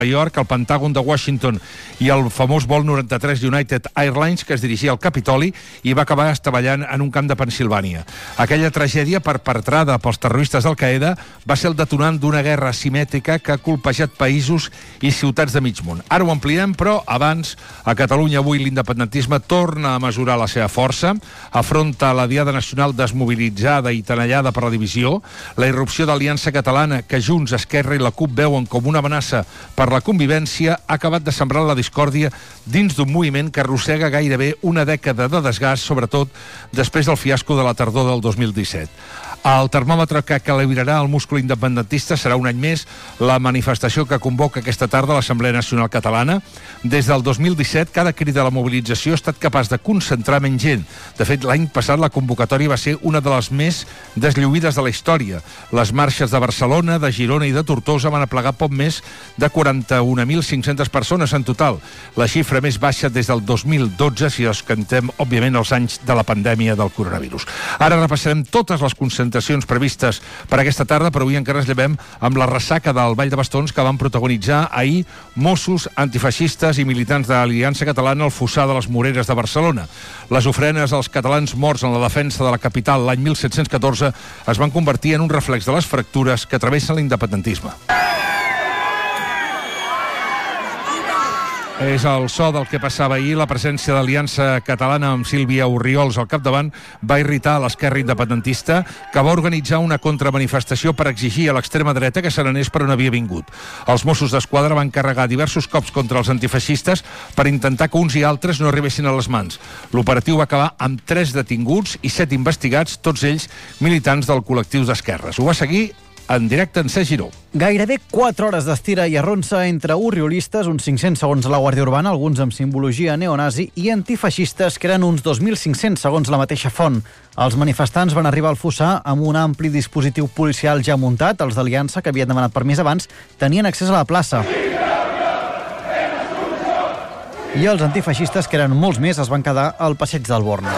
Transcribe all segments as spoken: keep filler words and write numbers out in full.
York, el Pentàgon de Washington i el famós vol noranta-tres United Airlines que es dirigia al Capitoli i va acabar estavellant en un camp de Pennsilvània. Aquella tragèdia perpetrada pels terroristes d'Al-Qaeda va ser el detonant d'una guerra asimètrica que ha colpejat països i ciutats de mig món. Ara ho ampliem, però abans, a Catalunya avui l'independentisme torna a mesurar la seva força, afronta la Diada Nacional desmobilitzada i tenallada per la divisió, la irrupció d'Aliança Catalana que Junts, Esquerra i la CUP veuen com una amenaça per la convivència ha acabat de sembrar la discòrdia dins d'un moviment que arrossega gairebé una dècada de desgast, sobretot després del fiasco de la tardor del dos mil disset. El termòmetre que calibrarà el múscul independentista serà un any més la manifestació que convoca aquesta tarda l'Assemblea Nacional Catalana. Des del dos mil disset, cada crida a la mobilització ha estat capaç de concentrar menys gent. De fet, l'any passat la convocatòria va ser una de les més deslluïdes de la història. Les marxes de Barcelona, de Girona i de Tortosa van aplegar poc més de quaranta-un mil cinc-centes persones en total. La xifra més baixa des del dos mil dotze, si descantem, òbviament, els anys de la pandèmia del coronavirus. Ara repassarem totes les concentracions previstes per aquesta tarda, però avui encara es llevem amb la ressaca del Ball de Bastons que van protagonitzar ahir Mossos, antifeixistes i militants de l'Aliança Catalana al Fossar de les Moreres de Barcelona. Les ofrenes als catalans morts en la defensa de la capital l'any mil set-cents catorze es van convertir en un reflex de les fractures que travessen l'independentisme. És el so del que passava ahir. La presència d'Aliança Catalana amb Sílvia Orriols al capdavant va irritar a l'esquerra independentista, que va organitzar una contramanifestació per exigir a l'extrema dreta que se n'anés per on havia vingut. Els Mossos d'Esquadra van carregar diversos cops contra els antifeixistes per intentar que uns i altres no arribessin a les mans. L'operatiu va acabar amb tres detinguts i set investigats, tots ells militants del col·lectiu d'esquerres. Ho va seguir en directe en Cesc Giró. Gairebé quatre hores d'estira i arronsa entre urriolistes, uns cinc-cents segons a la Guàrdia Urbana, alguns amb simbologia neonazi, i antifeixistes, que eren uns dos mil cinc-cents segons la mateixa font. Els manifestants van arribar al Fossar amb un ampli dispositiu policial ja muntat. Els d'Aliança, que havien demanat permís abans, tenien accés a la plaça. I els antifeixistes, que eren molts més, es van quedar al passeig del Born.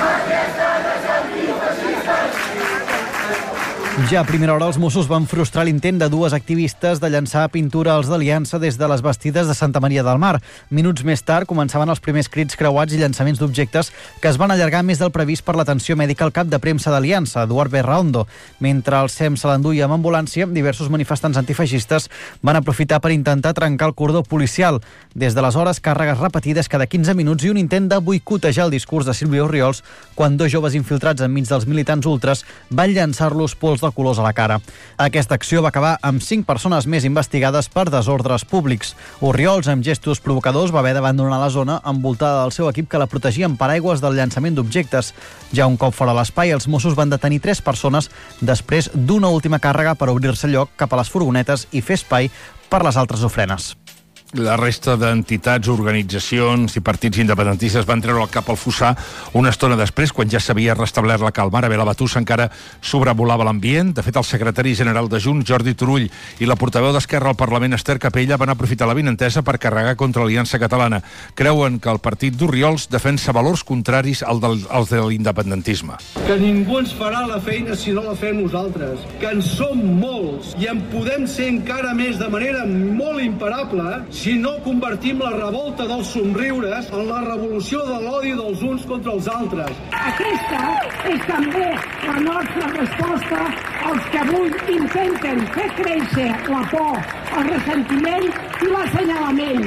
Ja a primera hora els Mossos van frustrar l'intent de dues activistes de llançar pintura als d'Aliança des de les bastides de Santa Maria del Mar. Minuts més tard començaven els primers crits creuats i llançaments d'objectes que es van allargar més del previst per l'atenció mèdica al cap de premsa d'Aliança, Eduard Berraondo. Mentre el S E M se l'enduia amb ambulància, diversos manifestants antifeixistes van aprofitar per intentar trencar el cordó policial. Des d'aleshores, càrregues repetides cada quinze minuts i un intent de boicotejar el discurs de Sílvia Orriols quan dos joves infiltrats enmig dels militants ultres van llançar-los pols de colors a la cara. Aquesta acció va acabar amb cinc persones més investigades per desordres públics. Orriols, amb gestos provocadors, va haver d'abandonar la zona envoltada del seu equip que la protegia amb paraigües del llançament d'objectes. Ja un cop fora l'espai, els Mossos van detenir tres persones després d'una última càrrega per obrir-se lloc cap a les furgonetes i fer espai per les altres ofrenes. La resta d'entitats, organitzacions i partits independentistes van treure el cap al Fossar una estona després, quan ja s'havia restablert la calma. Ara bé, la batussa encara sobrevolava l'ambient. De fet, el secretari general de Junts, Jordi Turull, i la portaveu d'Esquerra al Parlament, Esther Capella, van aprofitar la vinentesa per carregar contra l'Aliança Catalana. Creuen que el partit d'Orriols defensa valors contraris als del, als de l'independentisme. Que ningú ens farà la feina si no la fem nosaltres. Que en som molts i en podem ser encara més de manera molt imparable si no convertim la revolta dels somriures en la revolució de l'odi dels uns contra els altres. Aquesta és també la nostra resposta als que avui intenten fer créixer la por, el ressentiment i l'assenyalament.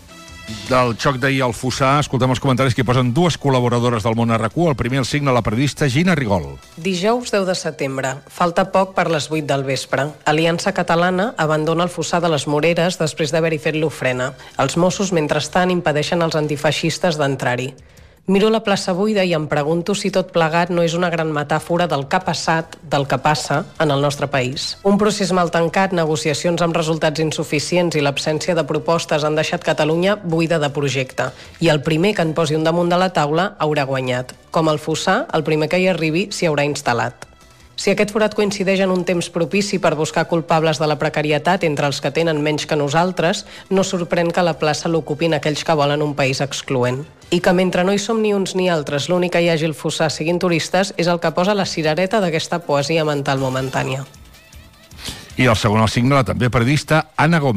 Del xoc d'ahir al Fossar, escoltem els comentaris que hi posen dues col·laboradores del Món R Q. El primer el signa la periodista Gina Rigol. Dijous deu de setembre. Falta poc per les vuit del vespre. Aliança Catalana abandona el Fossar de les Moreres després d'haver-hi fet l'ofrena. Els Mossos, mentrestant, impedeixen als antifeixistes d'entrar-hi. Miro la plaça buida i em pregunto si tot plegat no és una gran metàfora del que ha passat, del que passa en el nostre país. Un procés mal tancat, negociacions amb resultats insuficients i l'absència de propostes han deixat Catalunya buida de projecte. I el primer que en posi un damunt de la taula haurà guanyat. Com el Fossar, el primer que hi arribi s'hi haurà instal·lat. Si aquest forat coincideix en un temps propici per buscar culpables de la precarietat entre els que tenen menys que nosaltres, no sorprèn que la plaça l'ocupin aquells que volen un país excloent. I que mentre no hi som ni uns ni altres, l'únic que hi hagi al Fossar siguin turistes és el que posa la cirereta d'aquesta poesia mental momentània. I el segon el signa la també periodista Anna Gómez.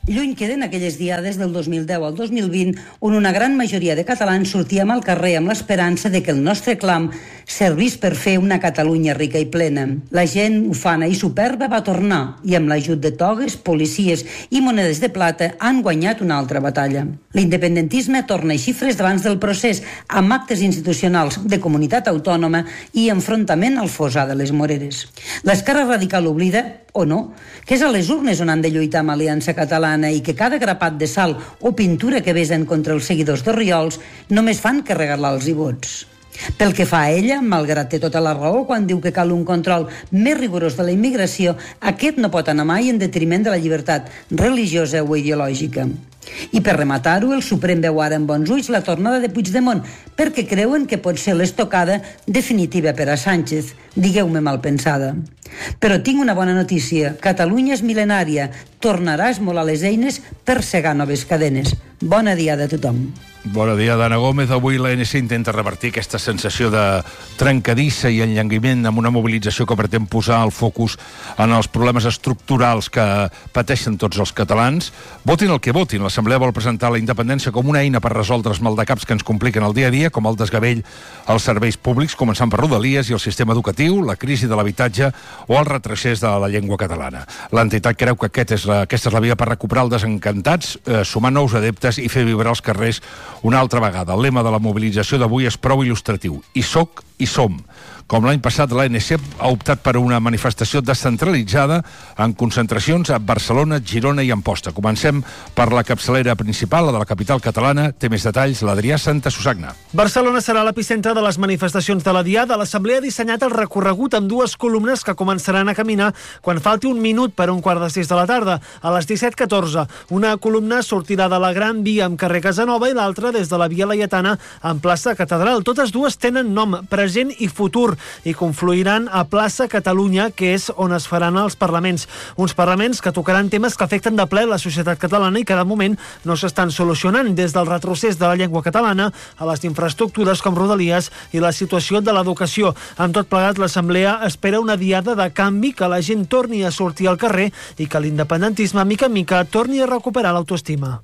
Lluny queden aquelles diades del dos mil deu al dos mil vint on una gran majoria de catalans sortíem al carrer amb l'esperança de que el nostre clam servís per fer una Catalunya rica i plena. La gent ufana i superba va tornar i amb l'ajut de togues, policies i monedes de plata han guanyat una altra batalla. L'independentisme torna a xifres d'abans del procés amb actes institucionals de comunitat autònoma i enfrontament al Fossar de les Moreres. L'esquerra radical oblida, o no, que és a les urnes on han de lluitar amb Aliança Catalana i que cada grapat de sal o pintura que besen contra els seguidors d'Orriols només fan que regalar-los i vots. Pel que fa a ella, malgrat té tota la raó quan diu que cal un control més rigorós de la immigració, aquest no pot anar mai en detriment de la llibertat religiosa o ideològica. I per rematar-ho, el Suprem veu ara amb bons ulls la tornada de Puigdemont perquè creuen que pot ser l'estocada definitiva per a Sánchez. Digueu-me mal pensada. Però tinc una bona notícia. Catalunya és mil·lenària. Tornarà a esmolar les eines per segar noves cadenes. Bona diada a tothom. Bona dia, Dana Gómez. Avui l'A N C intenta revertir aquesta sensació de trencadissa i enllanguiment amb una mobilització que pretén posar el focus en els problemes estructurals que pateixen tots els catalans. Votin el que votin. L'Assemblea vol presentar la independència com una eina per resoldre els maldecaps que ens compliquen el dia a dia, com el desgavell als serveis públics, començant per Rodalies i el sistema educatiu, la crisi de l'habitatge o el retrocés de la llengua catalana. L'entitat creu que aquest és la, aquesta és la via per recuperar els desencantats, eh, sumar nous adeptes i fer vibrar els carrers una altra vegada. El lema de la mobilització d'avui és prou il·lustratiu. Hi soc, hi som. Com l'any passat, l'A N C ha optat per una manifestació descentralitzada en concentracions a Barcelona, Girona i Amposta. Comencem per la capçalera principal, la de la capital catalana. Té més detalls l'Adrià Santa Susagna. Barcelona serà l'epicentre de les manifestacions de la Diada. L'Assemblea ha dissenyat el recorregut amb dues columnes que començaran a caminar quan falti un minut per un quart de sis de la tarda, a les disset catorze. Una columna sortirà de la Gran Via amb carrer Casanova i l'altra des de la Via Laietana amb plaça Catedral. Totes dues tenen nom, present i futur, i confluiran a plaça Catalunya, que és on es faran els parlaments. Uns parlaments que tocaran temes que afecten de ple la societat catalana i que de moment no s'estan solucionant, des del retrocés de la llengua catalana a les infraestructures com Rodalies i la situació de l'educació. Amb tot plegat, l'Assemblea espera una diada de canvi, que la gent torni a sortir al carrer i que l'independentisme, mica en mica, torni a recuperar l'autoestima.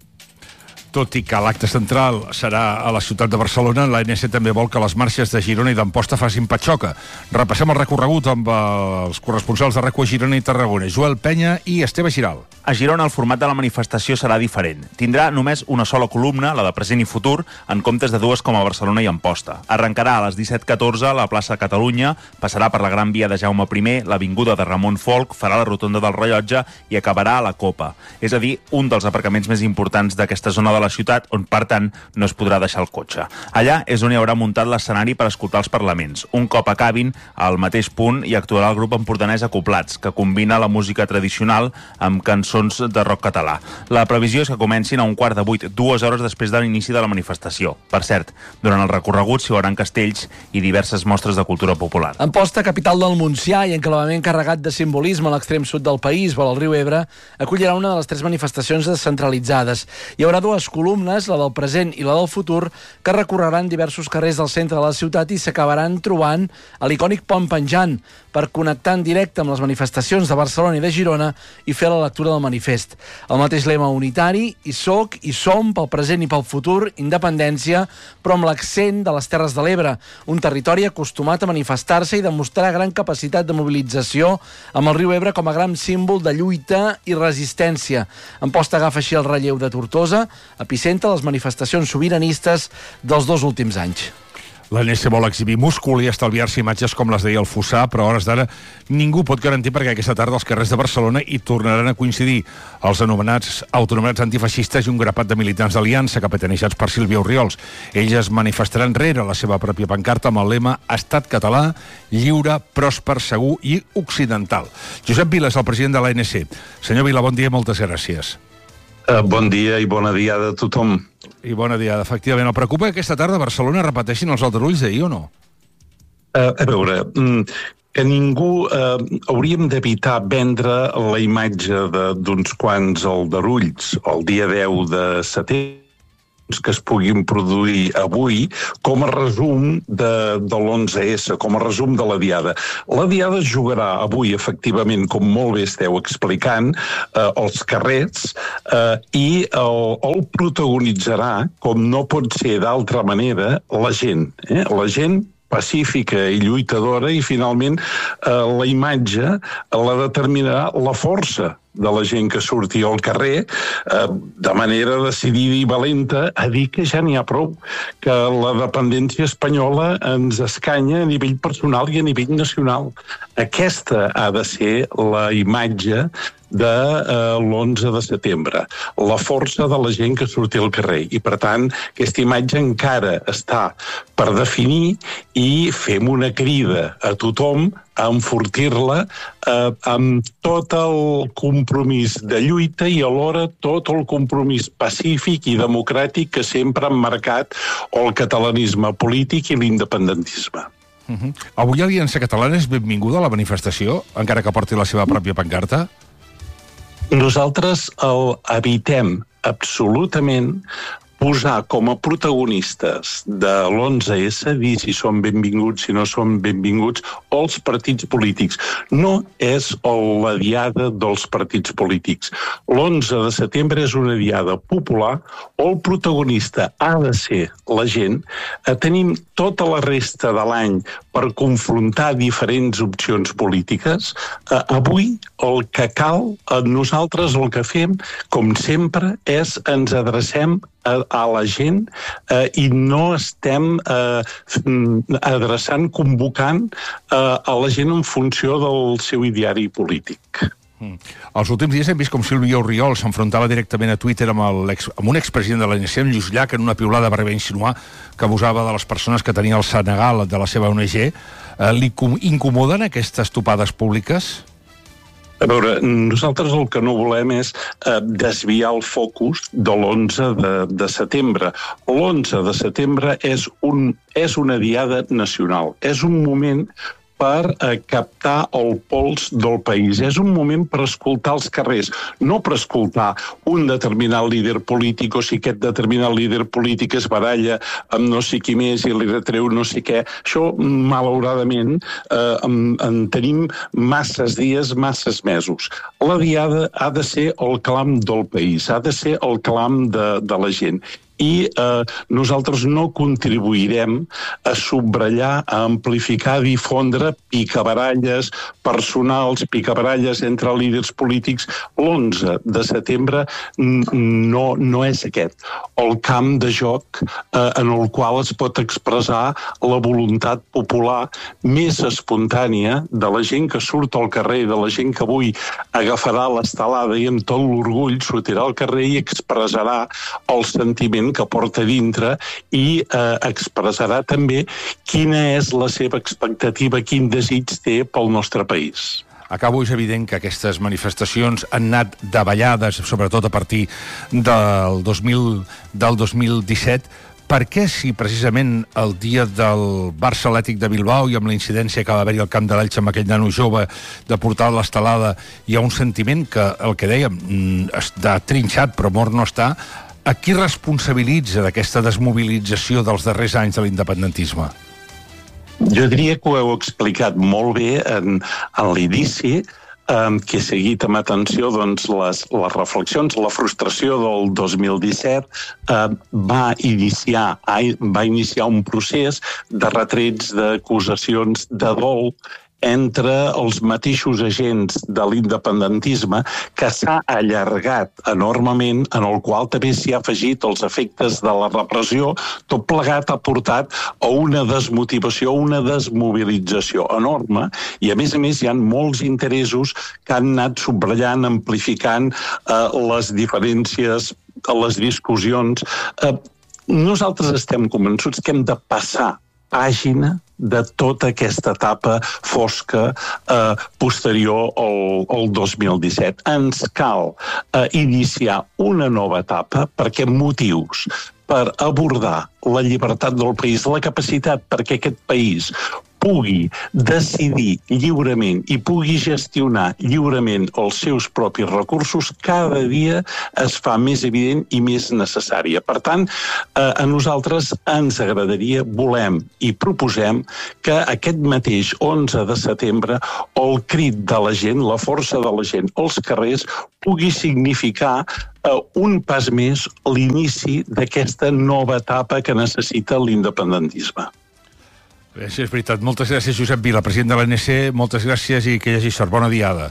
Tot i que l'acte central serà a la ciutat de Barcelona, l'A N C també vol que les marxes de Girona i d'Amposta facin patxoca. Repassem el recorregut amb els corresponsals de RAC1 a Girona i Tarragona, Joel Penya i Esteve Giral. A Girona el format de la manifestació serà diferent. Tindrà només una sola columna, la de present i futur, en comptes de dues com a Barcelona i Amposta. Arrencarà a les disset catorze a la plaça Catalunya, passarà per la Gran Via de Jaume primer, l'avinguda de Ramon Folch, farà la rotonda del Rellotge i acabarà a la Copa. És a dir, un dels aparcaments més importants d'aquesta zona de la ciutat, on, per tant, no es podrà deixar el cotxe. Allà és on hi haurà muntat l'escenari per escoltar els parlaments. Un cop acabin, al mateix punt hi actuarà el grup empordanès Acoplats, que combina la música tradicional amb cançons de rock català. La previsió és que comencin a un quart de vuit, dues hores després de l'inici de la manifestació. Per cert, durant el recorregut s'hi hauran castells i diverses mostres de cultura popular. Amposta, capital del Montsià i enclavament carregat de simbolisme a l'extrem sud del país, vora el riu Ebre, acollirà una de les tres manifestacions descentralitzades. Hi haurà dues columnes, la del present i la del futur, que recorreran diversos carrers del centre de la ciutat i s'acabaran trobant a l'icònic pont penjant per connectar en directe amb les manifestacions de Barcelona i de Girona i fer la lectura del manifest. El mateix lema unitari, hi soc, hi som, pel present i pel futur, independència, però amb l'accent de les Terres de l'Ebre, un territori acostumat a manifestar-se i demostrar gran capacitat de mobilització, amb el riu Ebre com a gran símbol de lluita i resistència. Amposta agafa així el relleu de Tortosa, epicentre de les manifestacions sobiranistes dels dos últims anys. L'A N C vol exhibir múscul i estalviar-se imatges com les d'ahir al Fossar, però a hores d'ara ningú pot garantir perquè aquesta tarda als carrers de Barcelona hi tornaran a coincidir els anomenats autonomenats antifeixistes i un grapat de militants d'Aliança capitanejats per Sílvia Orriols. Ells es manifestaran rere la seva pròpia pancarta amb el lema Estat català, lliure, pròsper, segur i occidental. Josep Vila és el president de l'A N C. Senyor Vila, bon dia i moltes gràcies. Uh, bon dia i bona diada a tothom. I bona diada, efectivament. El preocupa que aquesta tarda a Barcelona repeteixin els aldarulls d'ahir o no? Uh, a veure, que ningú uh, hauríem d'evitar vendre la imatge d'uns quants aldarulls el dia deu de setembre que es puguin produir avui com a resum de, de l'onze esse, com a resum de la Diada. La Diada es jugarà avui, efectivament, com molt bé esteu explicant, eh, als carrers, eh, i el, el protagonitzarà, com no pot ser d'altra manera, la gent. Eh? La gent pacífica i lluitadora, i finalment eh, la imatge la determinarà la força de la gent que surti al carrer eh, de manera decidida i valenta a dir que ja n'hi ha prou, que la dependència espanyola ens escanya a nivell personal i a nivell nacional. Aquesta ha de ser la imatge de eh, l'onze de setembre, la força de la gent que surti al carrer. I, per tant, aquesta imatge encara està per definir i fem una crida a tothom a enfortir-la eh, amb tot el compromís de lluita i alhora tot el compromís pacífic i democràtic que sempre han marcat el catalanisme polític i l'independentisme. Uh -huh. Avui l'Aliança Catalana és benvinguda a la manifestació, encara que porti la seva pròpia pancarta? Nosaltres el evitem absolutament posar com a protagonistes de l'onze esse, dir si són benvinguts, si no són benvinguts, els partits polítics. No és la diada dels partits polítics. L'onze de setembre és una diada popular, el protagonista ha de ser la gent. Tenim tota la resta de l'any per confrontar diferents opcions polítiques. Avui el que cal, nosaltres el que fem, com sempre, és ens adrecem a, a la gent eh, i no estem eh, adreçant, convocant eh, a la gent en funció del seu ideari polític. Mm. Els últims dies hem vist com Sílvia Orriols s'enfrontava directament a Twitter amb, el ex, amb un expresident de l'A N C, en Lluís Llach, en una piulada per haver insinuar que abusava de les persones que tenia el Senegal de la seva O N G. Eh, li incomoden aquestes topades públiques? A veure, nosaltres el que no volem és eh, desviar el focus de l'onze de, de setembre. L'onze de setembre és, un, és una diada nacional, és un moment per eh, captar el pols del país. És un moment per escoltar els carrers, no per escoltar un determinat líder polític o si aquest determinat líder polític es baralla amb no sé qui més i li retreu no sé què. Això, malauradament, eh, en, en tenim masses dies, masses mesos. La diada ha de ser el clam del país, ha de ser el clam de, de la gent. I eh, nosaltres no contribuirem a subratllar, a amplificar, a difondre picabaralles personals, picabaralles entre líders polítics. L'onze de setembre no, no és aquest el camp de joc eh, en el qual es pot expressar la voluntat popular més espontània de la gent que surt al carrer, de la gent que avui agafarà l'estelada i amb tot l'orgull sortirà al carrer i expressarà el sentiment que porta dintre i eh, expressarà també quina és la seva expectativa, quin desig té pel nostre país. Acabo, és evident que aquestes manifestacions han anat davallades, sobretot a partir del dos mil, del dos mil disset. Per què, si precisament el dia del Barça Atlètic de Bilbao i amb la incidència que va haver-hi al Camp de l'Elx amb aquell nano jove de portar l'estelada, hi ha un sentiment que, el que dèiem, està trinxat però mort no està, a qui responsabilitza d'aquesta desmobilització dels darrers anys de l'independentisme? Jo diria que ho heu explicat molt bé en, en l'inici, eh, que he seguit amb atenció doncs, les, les reflexions. La frustració del dos mil disset eh, va, iniciar, va iniciar un procés de retrets, d'acusacions de dol entre els mateixos agents de l'independentisme que s'ha allargat enormement, en el qual també s'hi ha afegit els efectes de la repressió. Tot plegat ha portat a una desmotivació, una desmobilització enorme, i a més a més hi ha molts interessos que han anat subratllant, amplificant eh, les diferències, les discussions. Eh, nosaltres estem convençuts que hem de passar pàgina de tota aquesta etapa fosca eh, posterior al, al dos mil disset. Ens cal eh, iniciar una nova etapa perquè motius per abordar la llibertat del país, la capacitat perquè aquest país pugui decidir lliurement i pugui gestionar lliurement els seus propis recursos, cada dia es fa més evident i més necessària. Per tant, eh, a nosaltres ens agradaria, volem i proposem que aquest mateix onze de setembre el crit de la gent, la força de la gent als carrers, pugui significar eh, un pas més l'inici d'aquesta nova etapa que necessita l'independentisme. Sí, és veritat. Moltes gràcies, Josep Vila, president de l'A N C. Moltes gràcies i que hi hagi sort. Bona diada.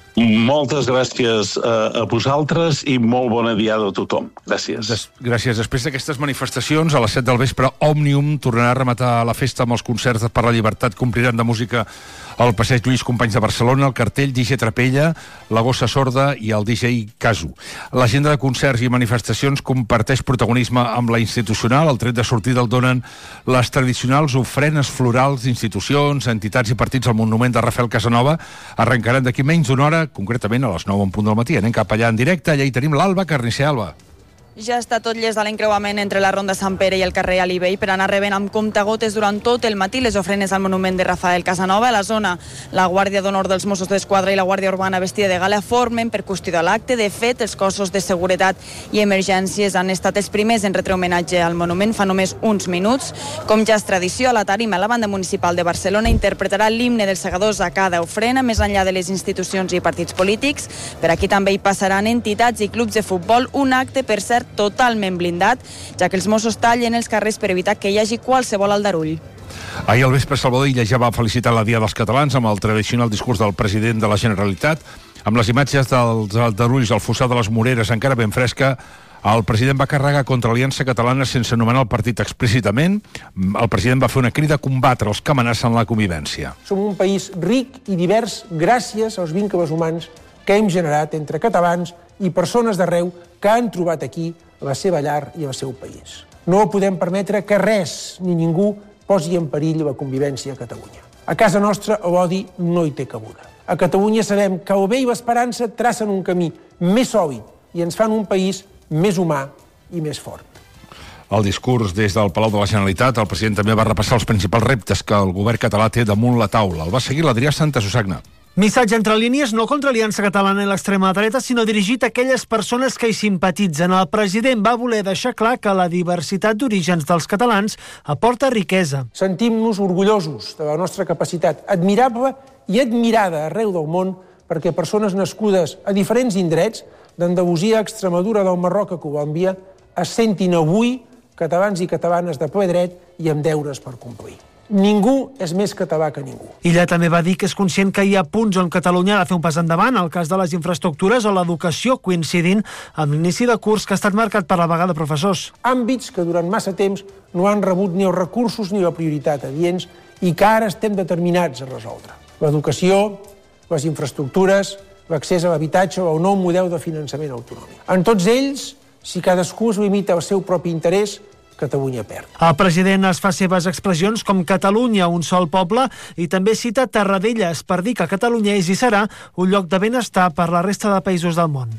Moltes gràcies a, a vosaltres i molt bona diada a tothom. Gràcies. Des, gràcies. Després d'aquestes manifestacions, a les set del vespre, Òmnium tornarà a rematar la festa amb els concerts per la llibertat. Compliran de música al Passeig Lluís Companys de Barcelona, el cartell D J Trapella, la Gossa Sorda i el D J Casu. L'agenda de concerts i manifestacions comparteix protagonisme amb la institucional. El tret de sortida el donen les tradicionals ofrenes florals d'institucions, entitats i partits al Monument de Rafael Casanova. Arrencaran d'aquí menys d'una hora, concretament a les nou en punt del matí. Anem cap allà en directe, allà hi tenim l'Alba Carnisser. Alba. Ja està tot llest a l'encreuament entre la Ronda Sant Pere i el carrer Alibey per anar rebent amb comptagotes durant tot el matí les ofrenes al monument de Rafael Casanova. A la zona, la Guàrdia d'Honor dels Mossos d'Esquadra i la Guàrdia Urbana vestida de gala formen per custodiar l'acte. De fet, els cossos de seguretat i emergències han estat els primers en retre homenatge al monument fa només uns minuts. Com ja és tradició, a la tarima, la banda municipal de Barcelona interpretarà l'himne dels segadors a cada ofrena, més enllà de les institucions i partits polítics. Per aquí també hi passaran entitats i clubs de futbol, un acte, per cert, totalment blindat, ja que els Mossos tallen els carrers per evitar que hi hagi qualsevol aldarull. Ahir al vespre, Salvador Illa ja va felicitar la Dia dels Catalans amb el tradicional discurs del president de la Generalitat. Amb les imatges dels aldarulls al fossar de les Moreres encara ben fresca, el president va carregar contra l'Aliança Catalana sense anomenar el partit explícitament. El president va fer una crida a combatre els que amenacen la convivència. Som un país ric i divers gràcies als vincles humans que hem generat entre catalans i persones d'arreu que han trobat aquí la seva llar i el seu país. No podem permetre que res ni ningú posi en perill la convivència a Catalunya. A casa nostra l'odi no hi té cabuda. A Catalunya sabem que el bé i l'esperança tracen un camí més sòlid i ens fan un país més humà i més fort. Al discurs des del Palau de la Generalitat, el president també va repassar els principals reptes que el govern català té damunt la taula. El va seguir l'Adrià Santasusagna. Missatge entre línies, no contra l'Aliança Catalana i l'extrema dreta, sinó dirigit a aquelles persones que hi simpatitzen. El president va voler deixar clar que la diversitat d'orígens dels catalans aporta riquesa. Sentim-nos orgullosos de la nostra capacitat admirable i admirada arreu del món perquè persones nascudes a diferents indrets, d'Andalusia a Extremadura, del Marroc a Colòmbia, es sentin avui catalans i catalanes de ple dret i amb deures per complir. Ningú és més català que ningú. Illa també va dir que és conscient que hi ha punts on Catalunya ha de fer un pas endavant, el cas de les infraestructures o l'educació, coincidint amb l'inici de curs que ha estat marcat per la vaga de professors. Àmbits que durant massa temps no han rebut ni els recursos ni la prioritat adients i que ara estem determinats a resoldre. L'educació, les infraestructures, l'accés a l'habitatge o el nou model de finançament autonòmic. En tots ells, si cadascú es limita al seu propi interès, Catalunya perd. El president es fa seves expressions com Catalunya, un sol poble, i també cita Tarradellas per dir que Catalunya és i serà un lloc de benestar per la resta de països del món.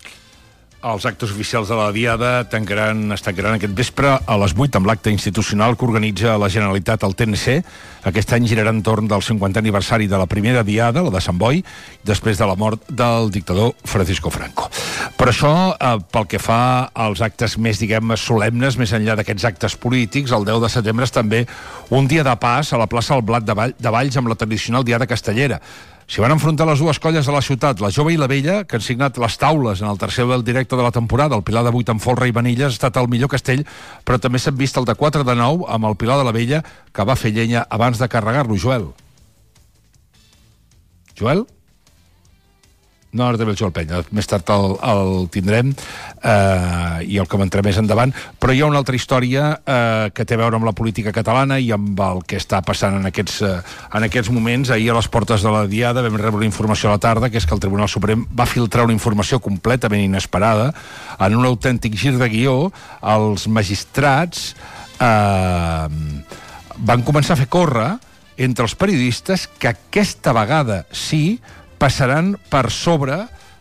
Els actes oficials de la Diada tancaran, es tancaran aquest vespre a les vuit amb l'acte institucional que organitza la Generalitat al T N C. Aquest any girarà entorn del cinquantè aniversari de la primera Diada, la de Sant Boi, després de la mort del dictador Francisco Franco. Per això, eh, pel que fa als actes més, diguem, solemnes, més enllà d'aquests actes polítics, el deu de setembre és també un dia de pas a la plaça del Blat de, Vall, de Valls amb la tradicional Diada Castellera. S'hi van enfrontar les dues colles de la ciutat, la jove i la vella, que han signat les taules en el tercer duel directe de la temporada. El Pilar de vuit amb Folra i Vanilles ha estat el millor castell, però també s'ha vist el de quatre de nou amb el Pilar de la Vella, que va fer llenya abans de carregar-lo. Joel? Joel? No, ara també el Joel Penya, més tard el, el tindrem eh, i el comentaré més endavant, però hi ha una altra història eh, que té a veure amb la política catalana i amb el que està passant en aquests, eh, en aquests moments. Ahir a les portes de la Diada vam rebre una informació a la tarda, que és que el Tribunal Suprem va filtrar una informació completament inesperada. En un autèntic gir de guió, els magistrats eh, van començar a fer córrer entre els periodistes que aquesta vegada sí passaran per sobre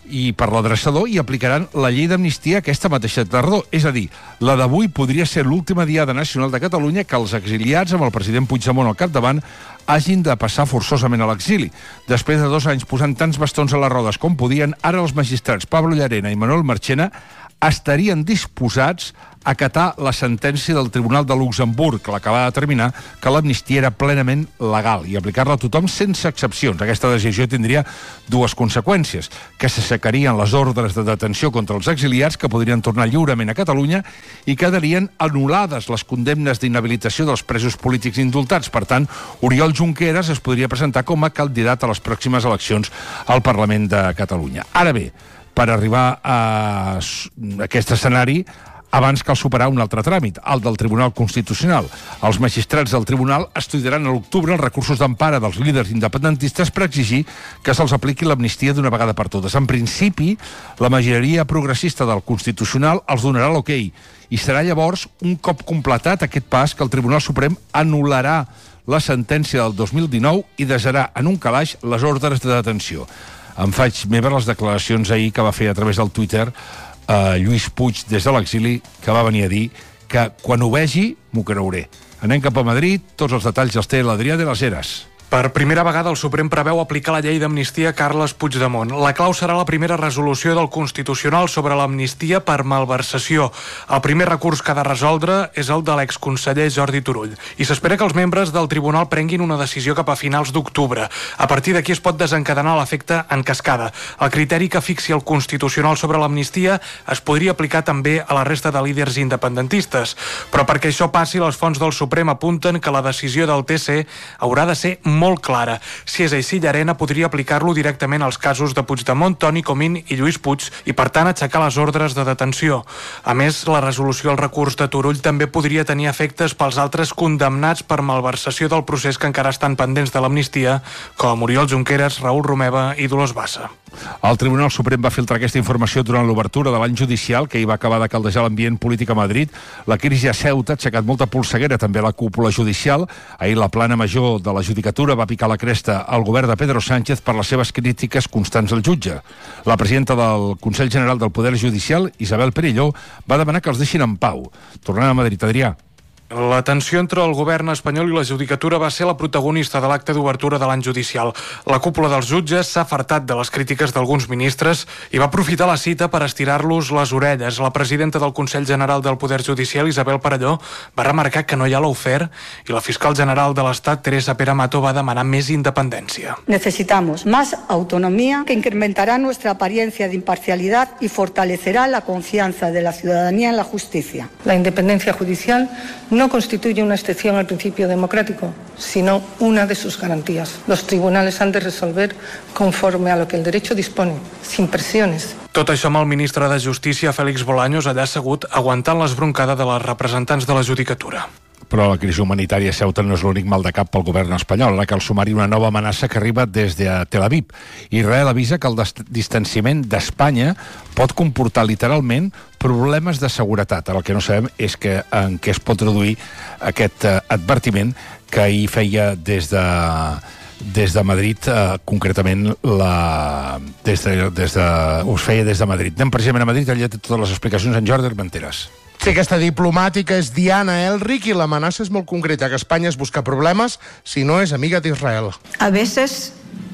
i per l'adreçador i aplicaran la llei d'amnistia aquesta mateixa tardor. És a dir, la d'avui podria ser l'última diada nacional de Catalunya que els exiliats, amb el president Puigdemont al capdavant, hagin de passar forçosament a l'exili. Després de dos anys posant tants bastons a les rodes com podien, ara els magistrats Pablo Llarena i Manuel Marchena estarien disposats a acatar la sentència del Tribunal de Luxemburg, la que va determinar que l'amnistia era plenament legal i aplicar-la a tothom sense excepcions. Aquesta decisió tindria dues conseqüències: que s'assecarien les ordres de detenció contra els exiliats, que podrien tornar lliurement a Catalunya, i quedarien anul·lades les condemnes d'inhabilitació dels presos polítics indultats. Per tant, Oriol Junqueras es podria presentar com a candidat a les pròximes eleccions al Parlament de Catalunya. Ara bé, per arribar a aquest escenari, abans cal superar un altre tràmit, el del Tribunal Constitucional. Els magistrats del Tribunal estudiaran a l'octubre els recursos d'empara dels líders independentistes per exigir que se'ls apliqui l'amnistia d'una vegada per totes. En principi, la majoria progressista del Constitucional els donarà l'ok, i serà llavors, un cop completat aquest pas, que el Tribunal Suprem anul·larà la sentència del dos mil dinou i deixarà en un calaix les ordres de detenció. Em faig meves les declaracions ahir que va fer a través del Twitter eh, Lluís Puig des de l'exili, que va venir a dir que quan ho vegi m'ho creuré. Anem cap a Madrid, tots els detalls els té l'Adrià de les Heras. Per primera vegada el Suprem preveu aplicar la llei d'amnistia a Carles Puigdemont. La clau serà la primera resolució del Constitucional sobre l'amnistia per malversació. El primer recurs que ha de resoldre és el de l'exconseller Jordi Turull. I s'espera que els membres del tribunal prenguin una decisió cap a finals d'octubre. A partir d'aquí es pot desencadenar l'efecte en cascada. El criteri que fixi el Constitucional sobre l'amnistia es podria aplicar també a la resta de líders independentistes. Però perquè això passi, les fonts del Suprem apunten que la decisió del T C haurà de ser molt clara. Si és així, Llarena podria aplicar-lo directament als casos de Puigdemont, Toni Comín i Lluís Puig i, per tant, aixecar les ordres de detenció. A més, la resolució al recurs de Turull també podria tenir efectes pels altres condemnats per malversació del procés que encara estan pendents de l'amnistia, com Oriol Junqueras, Raül Romeva i Dolors Bassa. El Tribunal Suprem va filtrar aquesta informació durant l'obertura de l'any judicial, que hi va acabar de caldejar l'ambient polític a Madrid. La crisi a Ceuta ha aixecat molta polseguera també a la cúpula judicial. Ahir la plana major de la judicatura va picar la cresta al govern de Pedro Sánchez per les seves crítiques constants al jutge. La presidenta del Consell General del Poder Judicial, Isabel Perelló, va demanar que els deixin en pau. Tornant a Madrid, Adrià. La tensió entre el govern espanyol i la judicatura va ser la protagonista de l'acte d'obertura de l'any judicial. La cúpula dels jutges s'ha fartat de les crítiques d'alguns ministres i va aprofitar la cita per estirar-los les orelles. La presidenta del Consell General del Poder Judicial, Isabel Perelló, va remarcar que no hi ha lawfare i la fiscal general de l'Estat, Teresa Pera Mato, va demanar més independència. Necesitamos más autonomía que incrementará nuestra apariencia de imparcialidad y fortalecerá la confianza de la ciudadanía en la justicia. La independencia judicial no constituye una excepción al principio democrático, sino una de sus garantías. Los tribunales han de resolver conforme a lo que el derecho dispone, sin presiones. Tot això amb el ministre de Justícia, Félix Bolaños, allà assegut, aguantant l'esbroncada de les representants de la judicatura. Però la crisi humanitària a Ceuta no és l'únic mal de cap pel govern espanyol. Ara cal sumar-hi una nova amenaça que arriba des de Tel Aviv. Israel avisa que el distanciament d'Espanya pot comportar literalment problemes de seguretat. Ara el que no sabem és que, en què es pot traduir aquest uh, advertiment que ahir feia des de... des de Madrid, eh, concretament la... des de, des de... us feia des de Madrid. Anem precisament a Madrid, allà té totes les explicacions en Jordi Armenteres. Sí, aquesta diplomàtica és Diana Elric i l'amenaça és molt concreta, que Espanya es busca problemes si no és amiga d'Israel. A veces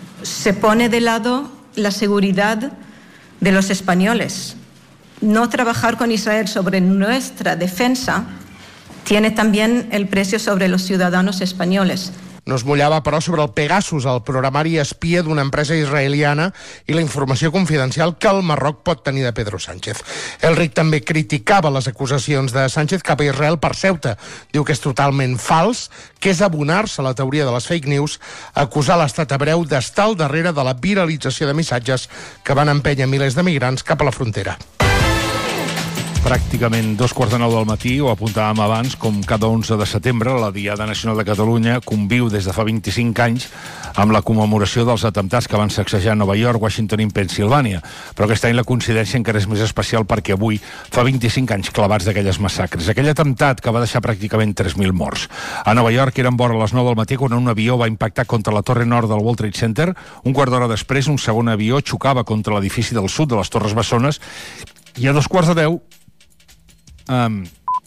se pone de lado la seguridad de los españoles. No trabajar con Israel sobre nuestra defensa tiene también el precio sobre los ciudadanos españoles. No es mullava, però, sobre el Pegasus, el programari espia d'una empresa israeliana i la informació confidencial que el Marroc pot tenir de Pedro Sánchez. Elric també criticava les acusacions de Sánchez cap a Israel per Ceuta. Diu que és totalment fals, que és abonar-se a la teoria de les fake news, acusar l'estat hebreu d'estar al darrere de la viralització de missatges que van empènyer milers de migrants cap a la frontera. pràcticament dos quarts de nou del matí, ho apuntàvem abans, com cada onze de setembre, la Diada Nacional de Catalunya conviu des de fa vint-i-cinc anys amb la commemoració dels atemptats que van sacsejar Nova York, Washington i Pennsilvània. Però aquest any la coincidència encara és més especial perquè avui fa vint-i-cinc anys clavats d'aquelles massacres. Aquell atemptat que va deixar pràcticament tres mil morts. A Nova York eren vora les nou del matí quan un avió va impactar contra la torre nord del World Trade Center. Un quart d'hora després, un segon avió xocava contra l'edifici del sud de les Torres Bessones i a dos quarts de deu Um,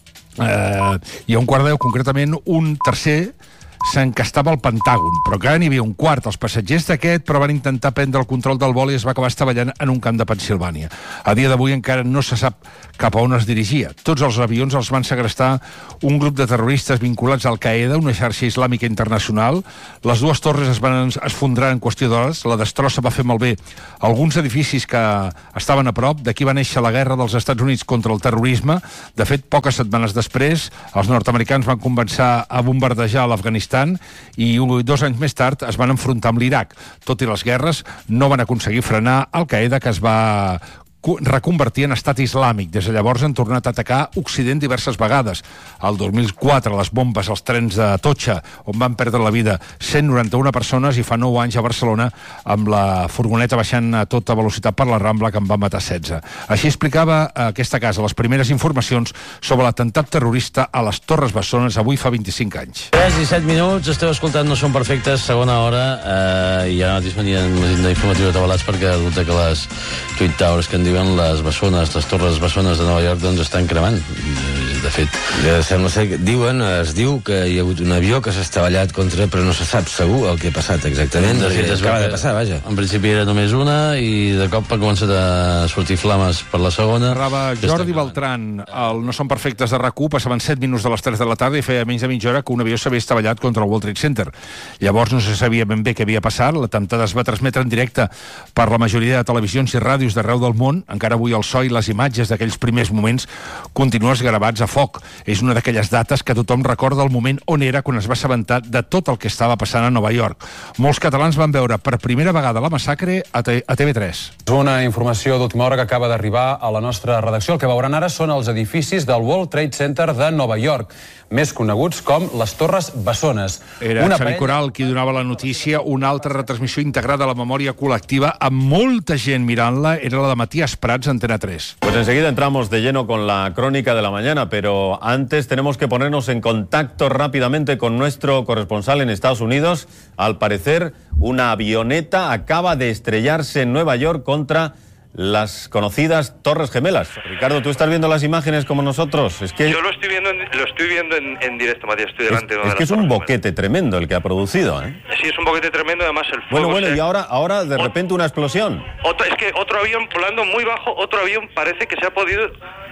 uh, i a un quart de deu, concretament, un tercer s'encastava al Pentàgon, però encara n'hi havia un quart. Els passatgers d'aquest però van intentar prendre el control del vol i es va acabar estavellant en un camp de Pennsilvània. A dia d'avui encara no se sap cap a on es dirigia. Tots els avions els van segrestar un grup de terroristes vinculats al Al-Qaeda, una xarxa islàmica internacional. Les dues torres es van esfondrar en qüestió d'hores. La destrossa va fer malbé alguns edificis que estaven a prop. D'aquí va néixer la guerra dels Estats Units contra el terrorisme. De fet, poques setmanes després, els nord-americans van començar a bombardejar l'Afganistan i dos anys més tard es van enfrontar amb l'Iraq. Tot i les guerres, no van aconseguir frenar Al-Qaeda, que es va reconvertir en estat islàmic. Des de llavors han tornat a atacar Occident diverses vegades. El dos mil quatre, les bombes als trens de Atocha, on van perdre la vida cent noranta-una persones, i fa nou anys a Barcelona, amb la furgoneta baixant a tota velocitat per la Rambla, que en va matar setze. Així explicava a aquesta casa les primeres informacions sobre l'atemptat terrorista a les Torres Bessones avui fa vint-i-cinc anys. tres i set minuts, esteu escoltant No Són Perfectes, segona hora, eh, i ara mateix venien d'informatiu atabalats perquè resulta que les Twin Towers que en diuen les bessones, les torres bessones de Nova York, doncs estan cremant. De fet, sembla ser que diuen, es diu que hi ha hagut un avió que s'ha estavellat contra, però no se sap segur el que ha passat exactament. De fet, acaba de passar, vaja. En principi era només una i de cop ha començat a sortir flames per la segona. Narrava Jordi Beltran, el No Són Perfectes de RAC u, passaven set minuts de les tres de la tarda i feia menys de mitja hora que un avió s'havia estavellat contra el World Trade Center. Llavors no se sabia ben bé què havia passat. L'atemptat es va transmetre en directe per la majoria de televisions i ràdios d'arreu del món. Encara avui el so i les imatges d'aquells primers moments continuen gravats a foc. És una d'aquelles dates que tothom recorda el moment on era quan es va assabentar de tot el que estava passant a Nova York. Molts catalans van veure per primera vegada la massacre a T V tres. Una informació d'última hora que acaba d'arribar a la nostra redacció. El que veuran ara són els edificis del World Trade Center de Nova York, més coneguts com les Torres Bessones. Era Xavi parella... Coral qui donava la notícia. Una altra retransmissió integrada a la memòria col·lectiva amb molta gent mirant-la era la de Matías Prats, Antena tres. Pues enseguida entramos de lleno con la crónica de la mañana, pero antes tenemos que ponernos en contacto rápidamente con nuestro corresponsal en Estados Unidos. Al parecer, una avioneta acaba de estrellarse en Nueva York contra las conocidas Torres Gemelas. Ricardo, ¿tú estás viendo las imágenes como nosotros? Es que... Yo lo estoy viendo en, lo estoy viendo en, en directo, Matías, estoy delante es, de una es que es un boquete Gemelas. Tremendo el que ha producido, ¿eh? Sí, es un boquete tremendo, además el fuego... Bueno, bueno, se... y ahora, ahora de repente una explosión. Otro, es que otro avión volando muy bajo, otro avión parece que se ha podido...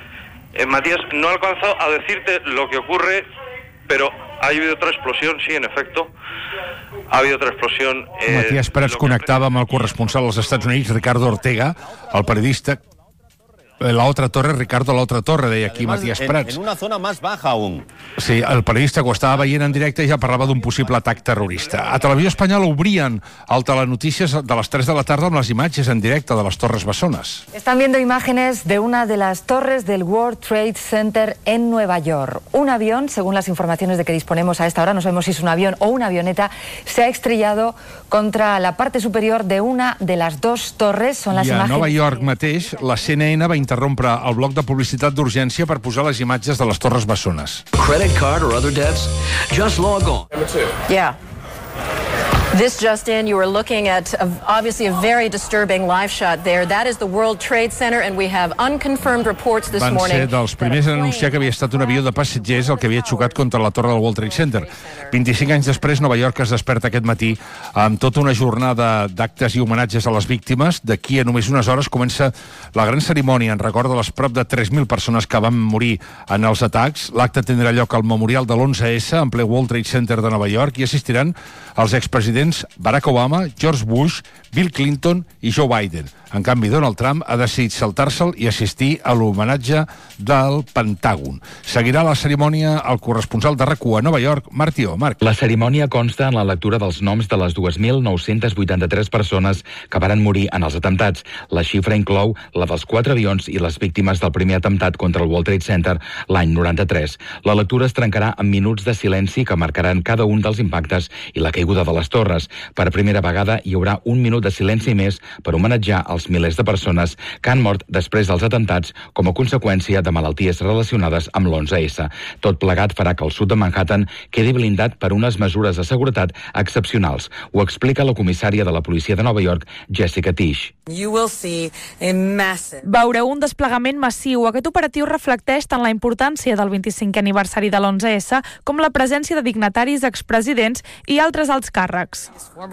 Eh, Matías, no he alcanzado a decirte lo que ocurre, pero ha habido otra explosión, sí, en efecto. Ha habido otra explosión. Eh, Matías Prats connectava amb el corresponsal als Estats Units, Ricardo Ortega, el periodista. La otra torre, Ricardo, la otra torre, deia aquí Además, Matías Prats. En, en una zona más baja aún. Sí, el periodista que ho estava veient en directe ja parlava d'un possible atac terrorista. A Televisió Espanyola obrien el telenotícies de les tres de la tarda amb les imatges en directe de les Torres Bessones. Están viendo imágenes de una de las torres del World Trade Center en Nueva York. Un avión, según las informaciones de que disponemos a esta hora, no sabemos si es un avión o una avioneta, se ha estrellado contra la parte superior de una de las dos torres. Son las I a imágenes... Nova York mateix, la C N N va interrompre el bloc de publicitat d'urgència per posar les imatges de les Torres Bessones. Credit card or other debts? Just log on. Yeah. This just in, you were looking at a, obviously a very disturbing live shot there. That is the World Trade Center, and we have unconfirmed reports this Van morning. ser dels primers a anunciar que havia estat un avió de passatgers el que havia xocat contra la torre del World Trade Center. vint-i-cinc anys després, Nova York es desperta aquest matí amb tota una jornada d'actes i homenatges a les víctimes. D'aquí a només unes hores comença la gran cerimònia en record de les prop de tres mil persones que van morir en els atacs. L'acte tindrà lloc al memorial de l'onze essa en ple World Trade Center de Nova York i assistiran els expresidents presidents Barack Obama, George Bush, Bill Clinton i Joe Biden. En canvi, Donald Trump ha decidit saltar-se'l i assistir a l'homenatge del Pentàgon. Seguirà la cerimònia el corresponsal de RAC u a Nova York, Marc Tió. Marc. La cerimònia consta en la lectura dels noms de les dos mil nou-cents vuitanta-tres persones que varen morir en els atemptats. La xifra inclou la dels quatre avions i les víctimes del primer atemptat contra el World Trade Center l'any noranta-tres. La lectura es trencarà amb minuts de silenci que marcaran cada un dels impactes i la caiguda de les torres. Per primera vegada hi haurà un minut de silenci més per homenatjar els milers de persones que han mort després dels atemptats com a conseqüència de malalties relacionades amb l'onze esse. Tot plegat farà que el sud de Manhattan quedi blindat per unes mesures de seguretat excepcionals. Ho explica la comissària de la policia de Nova York, Jessica Tisch. Veureu un desplegament massiu. Aquest operatiu reflecteix tant la importància del vint-i-cinquè aniversari de l'onze esse com la presència de dignataris, expresidents i altres alts càrrecs.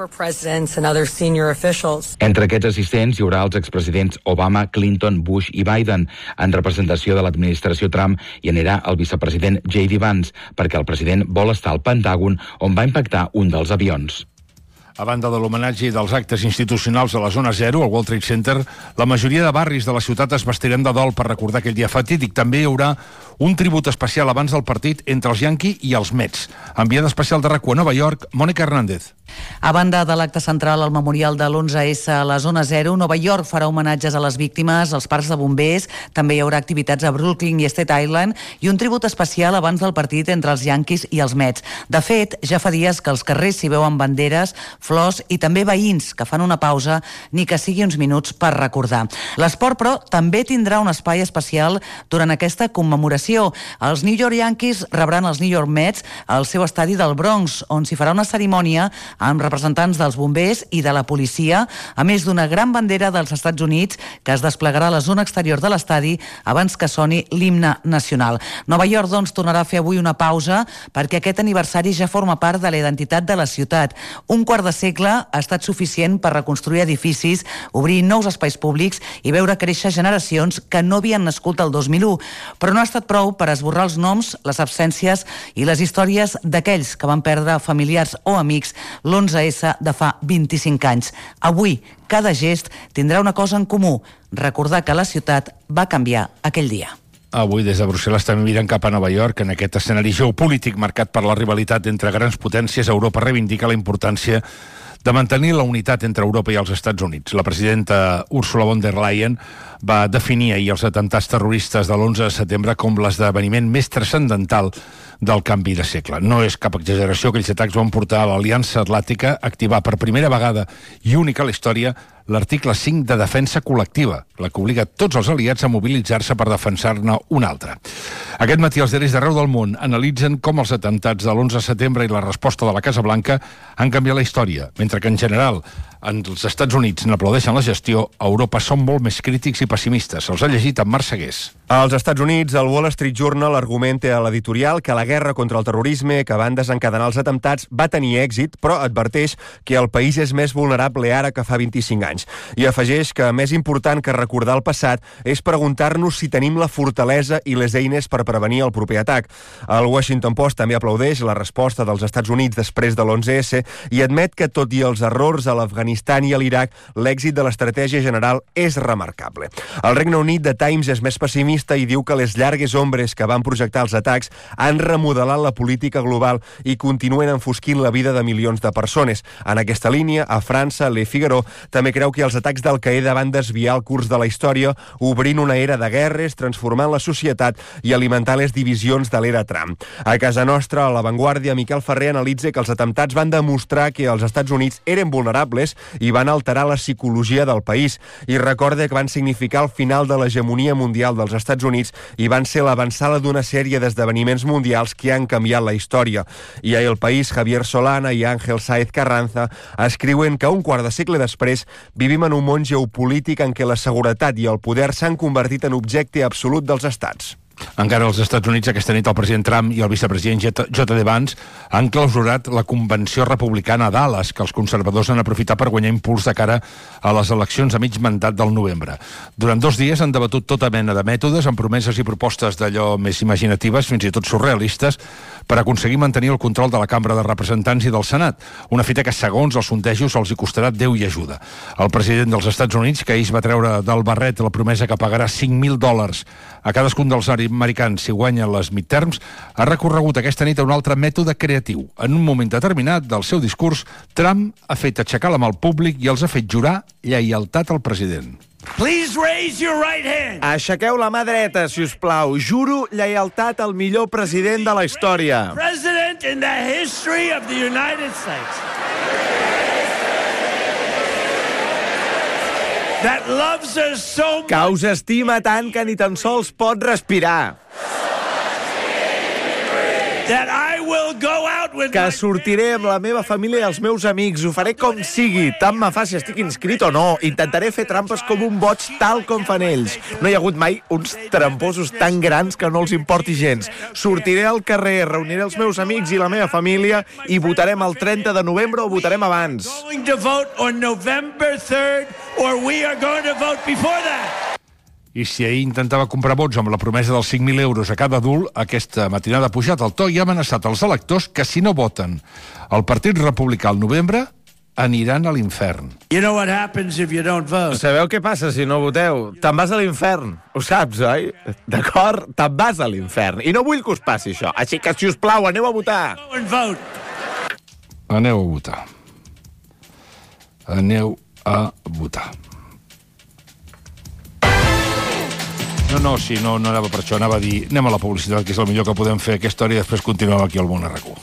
Entre aquests assistents hi haurà els expresidents Obama, Clinton, Bush i Biden. En representació de l'administració Trump hi anirà el vicepresident J D Vance, perquè el president vol estar al Pentàgon on va impactar un dels avions. A banda de l'homenatge i dels actes institucionals a la zona zero, al World Trade Center, la majoria de barris de la ciutat es vestiran de dol per recordar aquell dia fatídic. També hi haurà un tribut especial abans del partit entre els Yankees i els Mets. Enviada especial de RAC u a Nova York, Mònica Hernández. A banda de l'acte central al memorial de l'onze esse a la zona zero, Nova York farà homenatges a les víctimes, als parcs de bombers, també hi haurà activitats a Brooklyn i Staten Island i un tribut especial abans del partit entre els Yankees i els Mets. De fet, ja fa dies que als carrers s'hi veuen banderes, flors i també veïns que fan una pausa, ni que sigui uns minuts per recordar. L'esport, però, també tindrà un espai especial durant aquesta commemoració. Els New York Yankees rebran els New York Mets al seu estadi del Bronx, on s'hi farà una cerimònia amb representants dels bombers i de la policia, a més d'una gran bandera dels Estats Units que es desplegarà a la zona exterior de l'estadi abans que soni l'himne nacional. Nova York, doncs, tornarà a fer avui una pausa perquè aquest aniversari ja forma part de la identitat de la ciutat. Un quart de segle ha estat suficient per reconstruir edificis, obrir nous espais públics i veure créixer generacions que no havien nascut el dos mil u, però no ha estat prou per esborrar els noms, les absències i les històries d'aquells que van perdre familiars o amics l'onze esse de fa vint-i-cinc anys. Avui, cada gest tindrà una cosa en comú, recordar que la ciutat va canviar aquell dia. Avui des de Brussel·les també miren cap a Nova York. En aquest escenari geopolític marcat per la rivalitat entre grans potències, Europa reivindica la importància de mantenir la unitat entre Europa i els Estats Units. La presidenta Ursula von der Leyen va definir ahir els atemptats terroristes de l'onze de setembre com l'esdeveniment més transcendental del canvi de segle. No és cap exageració, aquells atacs van portar a l'Aliança Atlàntica a activar per primera vegada i única a la història l'article cinc de defensa col·lectiva, la que obliga tots els aliats a mobilitzar-se per defensar-ne un altre. Aquest matí els diaris d'arreu del món analitzen com els atemptats de l'onze de setembre i la resposta de la Casa Blanca han canviat la història, mentre que en general els Estats Units n'aplaudeixen la gestió, a Europa són molt més crítics i pessimistes. Els ha llegit en Marc Segués. Als Estats Units, el Wall Street Journal argumenta a l'editorial que la guerra contra el terrorisme que van desencadenar els atemptats va tenir èxit, però adverteix que el país és més vulnerable ara que fa vint-i-cinc anys. I afegeix que més important que recordar el passat és preguntar-nos si tenim la fortalesa i les eines per prevenir el proper atac. El Washington Post també aplaudeix la resposta dels Estats Units després de l'onze esse i admet que, tot i els errors a l'Afganistan i a l'Iraq, l'èxit de l'estratègia general és remarcable. El Regne Unit, The Times, és més pessimista i diu que les llargues ombres que van projectar els atacs han remodelat la política global i continuen enfosquint la vida de milions de persones. En aquesta línia, a França, Le Figaro també creu que els atacs d'Al-Qaeda van desviar el curs de la història, obrint una era de guerres, transformant la societat i alimentar les divisions de l'era Trump. A casa nostra, a La Vanguardia, Miquel Ferrer analitza que els atemptats van demostrar que els Estats Units eren vulnerables i van alterar la psicologia del país. I recorda que van significar el final de l'hegemonia mundial dels Estats Units i van ser l'avançada d'una sèrie d'esdeveniments mundials que han canviat la història. I a El País, Javier Solana i Ángel Sáez Carranza escriuen que un quart de segle després vivim en un món geopolític en què la seguretat i el poder s'han convertit en objecte absolut dels estats. Encara als Estats Units, aquesta nit el president Trump i el vicepresident J D Vance han clausurat la convenció republicana a Dallas, que els conservadors han aprofitat per guanyar impuls de cara a les eleccions a mig mandat del novembre. Durant dos dies han debatut tota mena de mètodes, amb promeses i propostes d'allò més imaginatives, fins i tot surrealistes, per aconseguir mantenir el control de la Cambra de Representants i del Senat, una fita que, segons els sondejos, els hi costarà Déu i ajuda. El president dels Estats Units, que ahir va treure del barret la promesa que pagarà cinc mil dòlars a cadascun dels americans si guanyen les midterms, ha recorregut aquesta nit a un altre mètode creatiu. En un moment determinat del seu discurs, Trump ha fet aixecar la mà al públic i els ha fet jurar lleialtat al president. Please raise your right hand. Aixequeu la mà dreta, si us plau. Juro lleialtat al millor president de la història. President in the history of the United States. That loves us so much. Que us estima tant que ni tan sols pot respirar. That I will go out with que sortiré amb la meva família i els meus amics. Ho faré com sigui, tant me fa si estic inscrit o no. Intentaré fer trampes com un boig, tal com fan ells. No hi ha hagut mai uns tramposos tan grans que no els importi gens. Sortiré al carrer, reuniré els meus amics i la meva família i votarem el trenta de novembre o votarem abans. Going to vote on November third or we are going to vote before that. I si ahir intentava comprar vots amb la promesa dels cinc mil euros a cada adult, aquesta matinada ha pujat el to i ha amenaçat els electors que si no voten el Partit Republicà al novembre aniran a l'infern. You know what happens if you don't vote? Sabeu què passa si no voteu? Te'n vas a l'infern. Ho saps, oi? D'acord? Te'n vas a l'infern. I no vull que us passi això. Així que, si us plau, aneu a votar. Go and vote. Aneu a votar. Aneu a votar. No, no, sí, no, no anava per això, anava a dir anem a la publicitat, que és el millor que podem fer aquesta hora i després continuem aquí al Món R Q.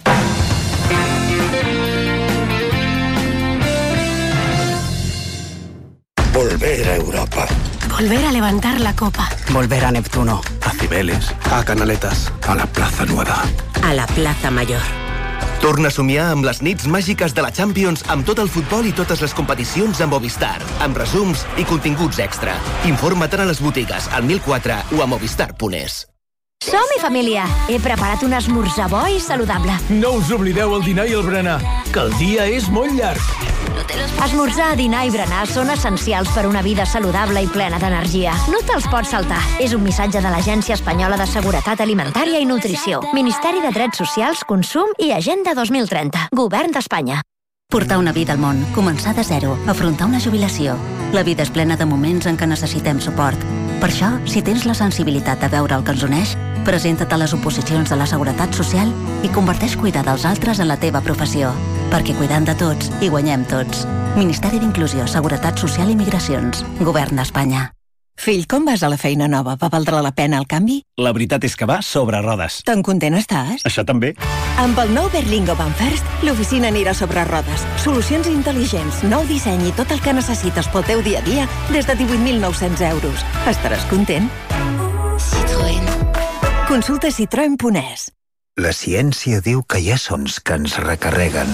Volver a Europa. Volver a levantar la copa. Volver a Neptuno. A Cibeles. A Canaletas. A la Plaza Nueva. A la Plaza Mayor. Torna a somiar amb les nits màgiques de la Champions amb tot el futbol i totes les competicions amb Movistar, amb resums i continguts extra. Informa't a les botigues, al mil quatre o a movistar punt es. Som-hi, família! He preparat un esmorzar bo i saludable. No us oblideu el dinar i el berenar, que el dia és molt llarg. Esmorzar, dinar i berenar són essencials per una vida saludable i plena d'energia. No te'ls pots saltar. És un missatge de l'Agència Espanyola de Seguretat Alimentària i Nutrició. Ministeri de Drets Socials, Consum i Agenda dos mil trenta. Govern d'Espanya. Portar una vida al món, començar de zero, afrontar una jubilació. La vida és plena de moments en què necessitem suport. Per això, si tens la sensibilitat de veure el que ens uneix, presenta't a les oposicions de la Seguretat Social i converteix cuidar dels altres en la teva professió. Perquè cuidant de tots, hi guanyem tots. Ministeri d'Inclusió, Seguretat Social i Migracions. Govern d'Espanya. Fill, com vas a la feina nova? Va valdre la pena el canvi? La veritat és que va sobre rodes. Tan content estàs? Això també. Amb el nou Berlingo Van First, l'oficina anirà sobre rodes. Solucions intel·ligents, nou disseny i tot el que necessites pel teu dia a dia des de divuit mil nou-cents euros. Estaràs content? Citroën. Consulta citroen punt es. La ciència diu que hi ha sons que ens recarreguen.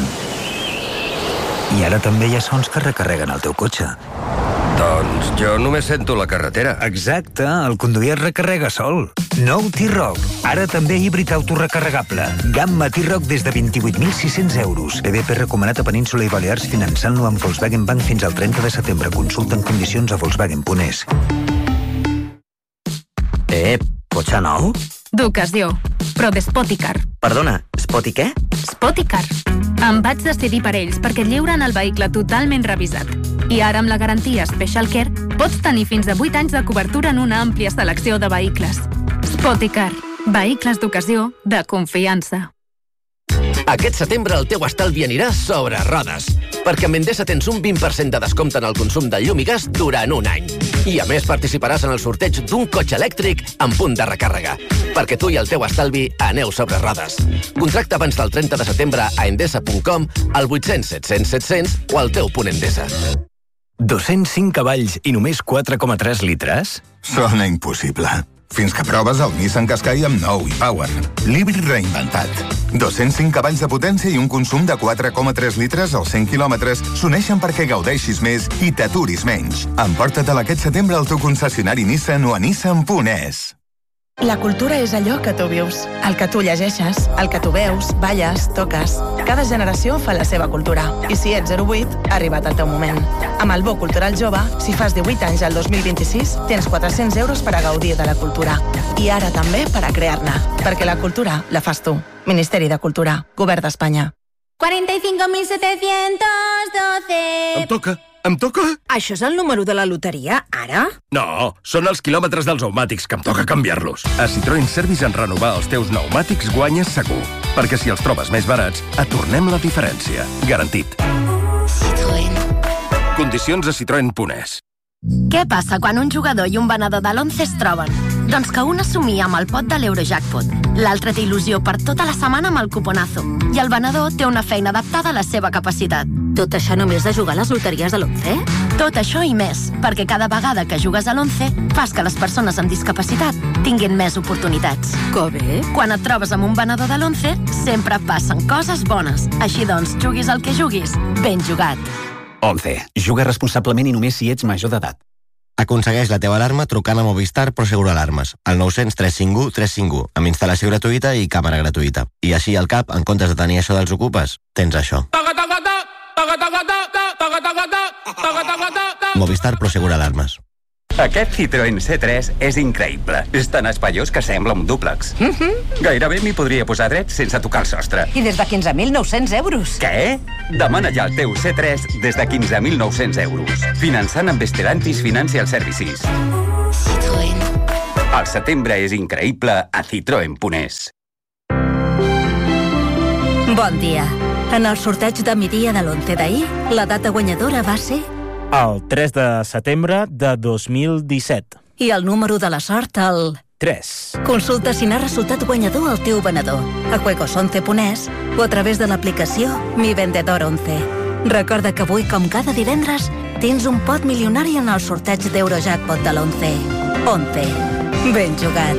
I ara també hi ha sons que recarreguen el teu cotxe. Doncs jo només sento la carretera. Exacte, el conduir es recarrega sol. Nou T-Roc, ara també híbrid autorecarregable. Gamma T-Roc des de vint-i-vuit mil sis-cents euros. P D P recomanat a Península i Balears finançant-lo amb Volkswagen Bank fins al trenta de setembre. Consulta en condicions a volkswagen punt es. Eh, cotxe nou? D'ocasió, però de Spoticar. Perdona, Spoti què? Spoticar. Em vaig decidir per ells perquè et lliuren el vehicle totalment revisat. I ara amb la garantia Special Care pots tenir fins a vuit anys de cobertura en una àmplia selecció de vehicles. Spoticar. Vehicles d'ocasió de confiança. Aquest setembre el teu estalvi anirà sobre rodes, perquè amb Endesa tens un vint per cent de descompte en el consum de llum i gas durant un any. I a més participaràs en el sorteig d'un cotxe elèctric amb punt de recàrrega, perquè tu i el teu estalvi aneu sobre rodes. Contracta abans del trenta de setembre a endesa punt com, al vuit cents set cents set cents o al teu punt Endesa. dos-cents cinc cavalls i només quatre coma tres litres? Sona impossible. Fins que proves el Nissan Qashqai amb nou e-Power. L'híbrid reinventat. dos-cents cinc cavalls de potència i un consum de quatre coma tres litres als cent quilòmetres s'uneixen perquè gaudeixis més i t'aturis menys. Emporta-te'l aquest setembre al teu concessionari Nissan o a nissan punt es. La cultura és allò que tu vius, el que tu llegeixes, el que tu veus, balles, toques. Cada generació fa la seva cultura. I si ets zero vuit, ha arribat el teu moment. Amb el Bo Cultural Jove, si fas divuit anys al dos mil vint-i-sis, tens quatre-cents euros per a gaudir de la cultura. I ara també per a crear-ne. Perquè la cultura la fas tu. Ministeri de Cultura, Govern d'Espanya. cuarenta y cinco mil setecientos doce. Em toca, em toca. Això és el número de la loteria, ara? No, són els quilòmetres dels pneumàtics, que em toca canviar-los. A Citroën Service, en renovar els teus pneumàtics guanyes segur. Perquè si els trobes més barats, et tornem la diferència. Garantit. Citroën. Condicions a citroen punt es. Què passa quan un jugador i un venedor de l'onze es troben? Doncs que un assumia amb el pot de l'Eurojackpot, l'altre té il·lusió per tota la setmana amb el cuponazo, i el venedor té una feina adaptada a la seva capacitat. Tot això només de jugar a les loteries de l'onze? Tot això i més, perquè cada vegada que jugues a l'onze fas que les persones amb discapacitat tinguin més oportunitats. Que bé! Quan et trobes amb un venedor de l'onze, sempre passen coses bones. Així doncs, juguis el que juguis, ben jugat. once. Juga responsablement i només si ets major d'edat. Aconsegueix la teva alarma trucant a Movistar Prosegur Alarmes, al nou cents tres cinc u tres cinc u, amb instal·lació gratuïta i càmera gratuïta. I així al cap, en comptes de tenir això dels ocupes, tens això. Movistar Prosegur Alarmes. Aquest Citroën C tres és increïble. És tan espaiós que sembla un dúplex. Mm-hmm. Gairebé m'hi podria posar dret sense tocar el sostre. I des de quinze mil nou-cents euros. Què? Demana ja el teu C tres des de quinze mil nou-cents euros. Finançant amb Stellantis Financial Services. Citroën. El setembre és increïble a citroen punt es. Bon dia. En el sorteig de migdia de l'onze d'ahir, la data guanyadora va ser... El tres de setembre de dos mil disset. I el número de la sort, el... tres. Consulta si n'ha resultat guanyador el teu venedor a juegos once punt es o a través de l'aplicació Mi Vendedor once. Recorda que avui, com cada divendres, tens un pot milionari en el sorteig d'Eurojackpot de l'onze. once. Ben jugat.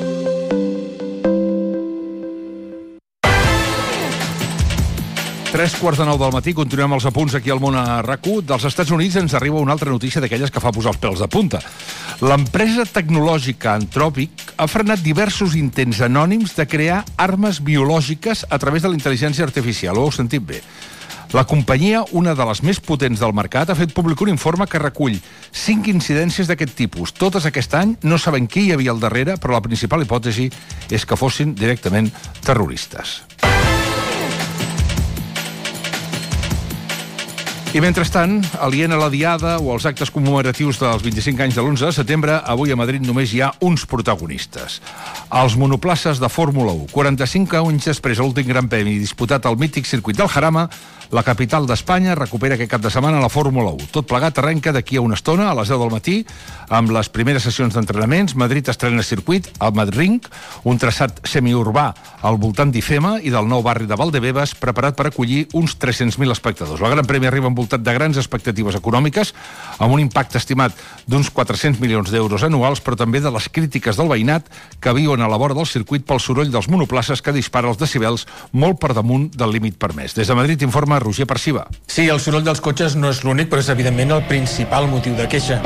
Tres quarts de nou del matí, continuem els apunts aquí al món a RAC u. Dels Estats Units ens arriba una altra notícia d'aquelles que fa posar els pèls de punta. L'empresa tecnològica Anthropic ha frenat diversos intents anònims de crear armes biològiques a través de la intel·ligència artificial. Ho heu sentit bé. La companyia, una de les més potents del mercat, ha fet públic un informe que recull cinc incidències d'aquest tipus. Totes aquest any, no saben qui hi havia al darrere, però la principal hipòtesi és que fossin directament terroristes. I mentrestant, alient a la diada o als actes commemoratius dels vint-i-cinc anys de l'onze de setembre, avui a Madrid només hi ha uns protagonistes. Els monoplaces de Fórmula u. quaranta-cinc anys després de l'últim gran premi disputat al mític circuit del Jarama, la capital d'Espanya recupera aquest cap de setmana la Fórmula u. Tot plegat arrenca d'aquí a una estona, a les deu del matí, amb les primeres sessions d'entrenaments. Madrid estrena circuit, al Madring, un traçat semiurbà al voltant d'Ifema i del nou barri de Valdebebas, preparat per acollir uns tres-cents mil espectadors. El Gran Premi arriba envoltat de grans expectatives econòmiques, amb un impacte estimat d'uns quatre-cents milions d'euros anuals, però també de les crítiques del veïnat que viuen a la vora del circuit pel soroll dels monoplaces que dispara els decibels molt per damunt del límit permès. Des de Madrid informa Roger Parciba. Sí, el soroll dels cotxes no és l'únic, però és evidentment el principal motiu de queixa.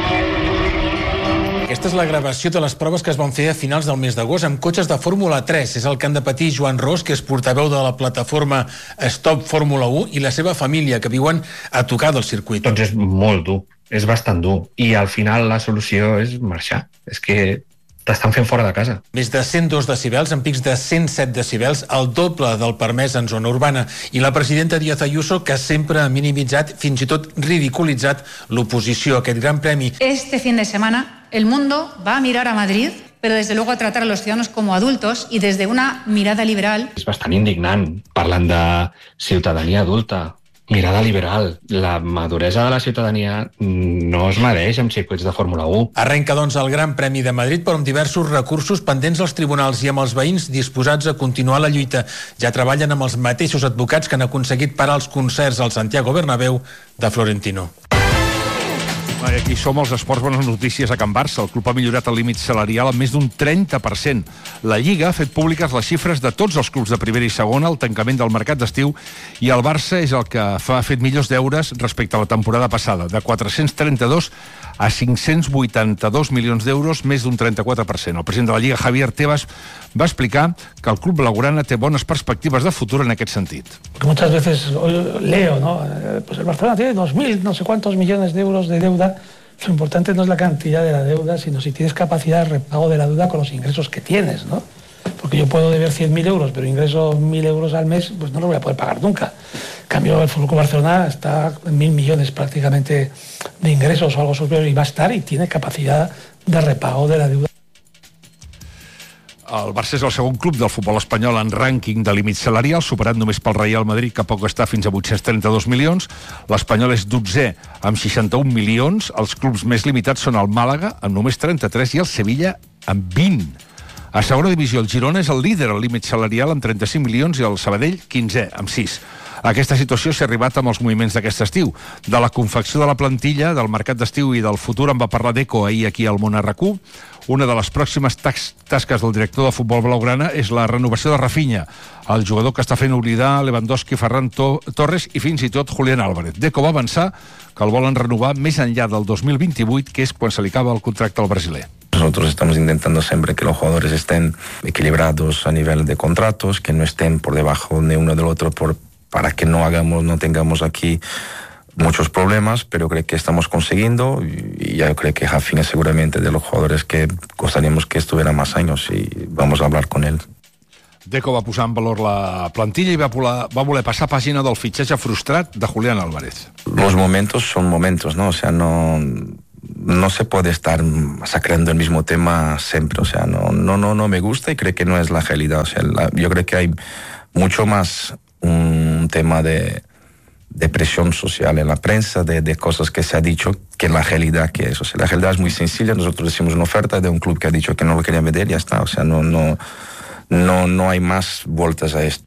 Aquesta és la gravació de les proves que es van fer a finals del mes d'agost amb cotxes de Fórmula tres. És el que han de patir Joan Ros, que és portaveu de la plataforma Stop Fórmula u, i la seva família, que viuen a tocar del circuit. Doncs és molt dur, és bastant dur. I al final la solució és marxar. És que t'estan fent fora de casa. Més de cent dos decibels, en pics de cent set decibels, el doble del permès en zona urbana. I la presidenta Díaz Ayuso, que sempre ha minimitzat, fins i tot ridiculitzat, l'oposició a aquest gran premi. Este fin de semana el mundo va a mirar a Madrid, pero desde luego a tratar a los ciudadanos como adultos y desde una mirada liberal. És bastant indignant. Parlen de ciutadania adulta, mirada liberal. La maduresa de la ciutadania no es mereix amb circuits de Fórmula u. Arrenca, doncs, el Gran Premi de Madrid, però amb diversos recursos pendents als tribunals i amb els veïns disposats a continuar la lluita. Ja treballen amb els mateixos advocats que han aconseguit parar els concerts al Santiago Bernabéu de Florentino. I aquí som els esports. Bones notícies a Can Barça. El club ha millorat el límit salarial en més d'un trenta per cent. La Lliga ha fet públiques les xifres de tots els clubs de primera i segona al tancament del mercat d'estiu i el Barça és el que ha fet millors deures respecte a la temporada passada. De quatre-cents trenta-dos a cinc-cents vuitanta-dos milions d'euros, més d'un trenta-quatre per cent. El president de la Lliga, Javier Tebas, va explicar que el club blaugrana té bones perspectives de futur en aquest sentit. Porque muchas veces leo, ¿no? Pues el Barcelona tiene dos mil, no sé cuántos millones de euros de deuda. Lo importante no es la cantidad de la deuda, sino si tienes capacidad de repago de la deuda con los ingresos que tienes, ¿no? Porque yo puedo deber cien mil euros, pero ingreso mil euros al mes, pues no lo voy a poder pagar nunca. En cambio, el F C Barcelona está en mil millones prácticamente de ingresos o algo superior, y va a estar y tiene capacidad de repago de la deuda. El Barça és el segon club del futbol espanyol en rànquing de límit salarial, superat només pel Real Madrid, que pot gastar fins a vuit-cents trenta-dos milions. L'Espanyol és dotzè amb seixanta-un milions. Els clubs més limitats són el Màlaga, amb només trenta-tres, i el Sevilla, amb vint. A segona divisió, el Girona és el líder al límit salarial amb trenta-cinc milions i el Sabadell, quinzè, amb sis. A aquesta situació s'ha arribat amb els moviments d'aquest estiu. De la confecció de la plantilla, del mercat d'estiu i del futur en va parlar Deco ahir aquí al Món R Q. Una de les pròximes tasques del director de futbol blaugrana és la renovació de Rafinha, el jugador que està fent oblidar Lewandowski, Ferran Torres i fins i tot Julián Álvarez. Deco va avançar que el volen renovar més enllà del dos mil vint-i-vuit, que és quan se li acaba el contracte al brasiler. Nosotros estamos intentando siempre que los jugadores estén equilibrados a nivel de contratos, que no estén por debajo de uno del otro por, para que no hagamos, no tengamos aquí muchos problemas, pero creo que estamos consiguiendo y yo creo que Rafinha es seguramente de los jugadores que gustaríamos que estuviera más años y vamos a hablar con él. Deco va posar en valor la plantilla i va voler, va voler passar pàgina del fitxatge frustrat de Julián Álvarez. Los momentos son momentos, ¿no? O sea, no... no se puede estar masacrando el mismo tema siempre, o sea, no, no, no, no me gusta y creo que no es la realidad, o sea, la, yo creo que hay mucho más un tema de, de presión social en la prensa, de, de cosas que se ha dicho, que la realidad que es, o sea, la realidad es muy sencilla, nosotros decimos una oferta de un club que ha dicho que no lo quería vender y ya está, o sea, no, no, no, no hay más vueltas a esto.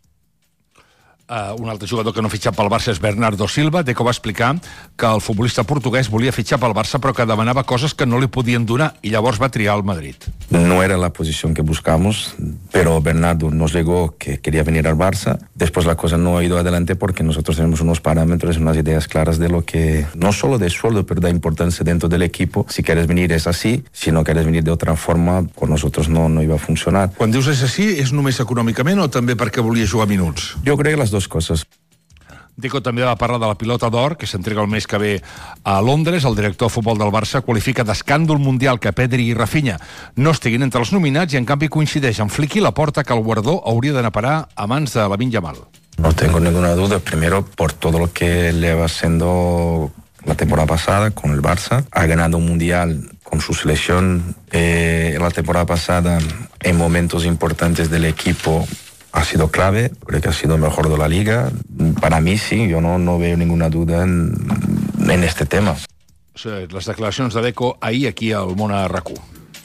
Uh, un altre jugador que no ha fitxat pel Barça és Bernardo Silva. Deco va explicar que el futbolista portuguès volia fitxar pel Barça però que demanava coses que no li podien donar i llavors va triar el Madrid. No era la posición que buscamos, pero Bernardo nos llegó que quería venir al Barça. Después la cosa no ha ido adelante porque nosotros tenemos unos parámetros y unas ideas claras de lo que, no solo de sueldo, pero de importancia dentro del equipo. Si quieres venir es así, si no quieres venir de otra forma, con nosotros no, no iba a funcionar. Quan dius és així, és només econòmicament o també perquè volia jugar minuts? Jo crec que les dues coses. Deco també va parlar de la pilota d'or, que s'entrega el mes que ve a Londres. El director de futbol del Barça qualifica d'escàndol mundial que Pedri i Rafinha no estiguin entre els nominats i en canvi coincideix amb Flick i Laporta que el guardó hauria d'anar a parar a mans de Lamine Yamal. No tengo ninguna duda, primero por todo lo que lleva haciendo la temporada pasada con el Barça. Ha ganado un mundial con su selección eh, la temporada pasada en momentos importantes del equipo. Ha sido clave, creo que ha sido mejor de la Liga. Para mí sí, yo no, no veo ninguna duda en, en este tema. Les declaracions de Deco ahir aquí al Món R Q.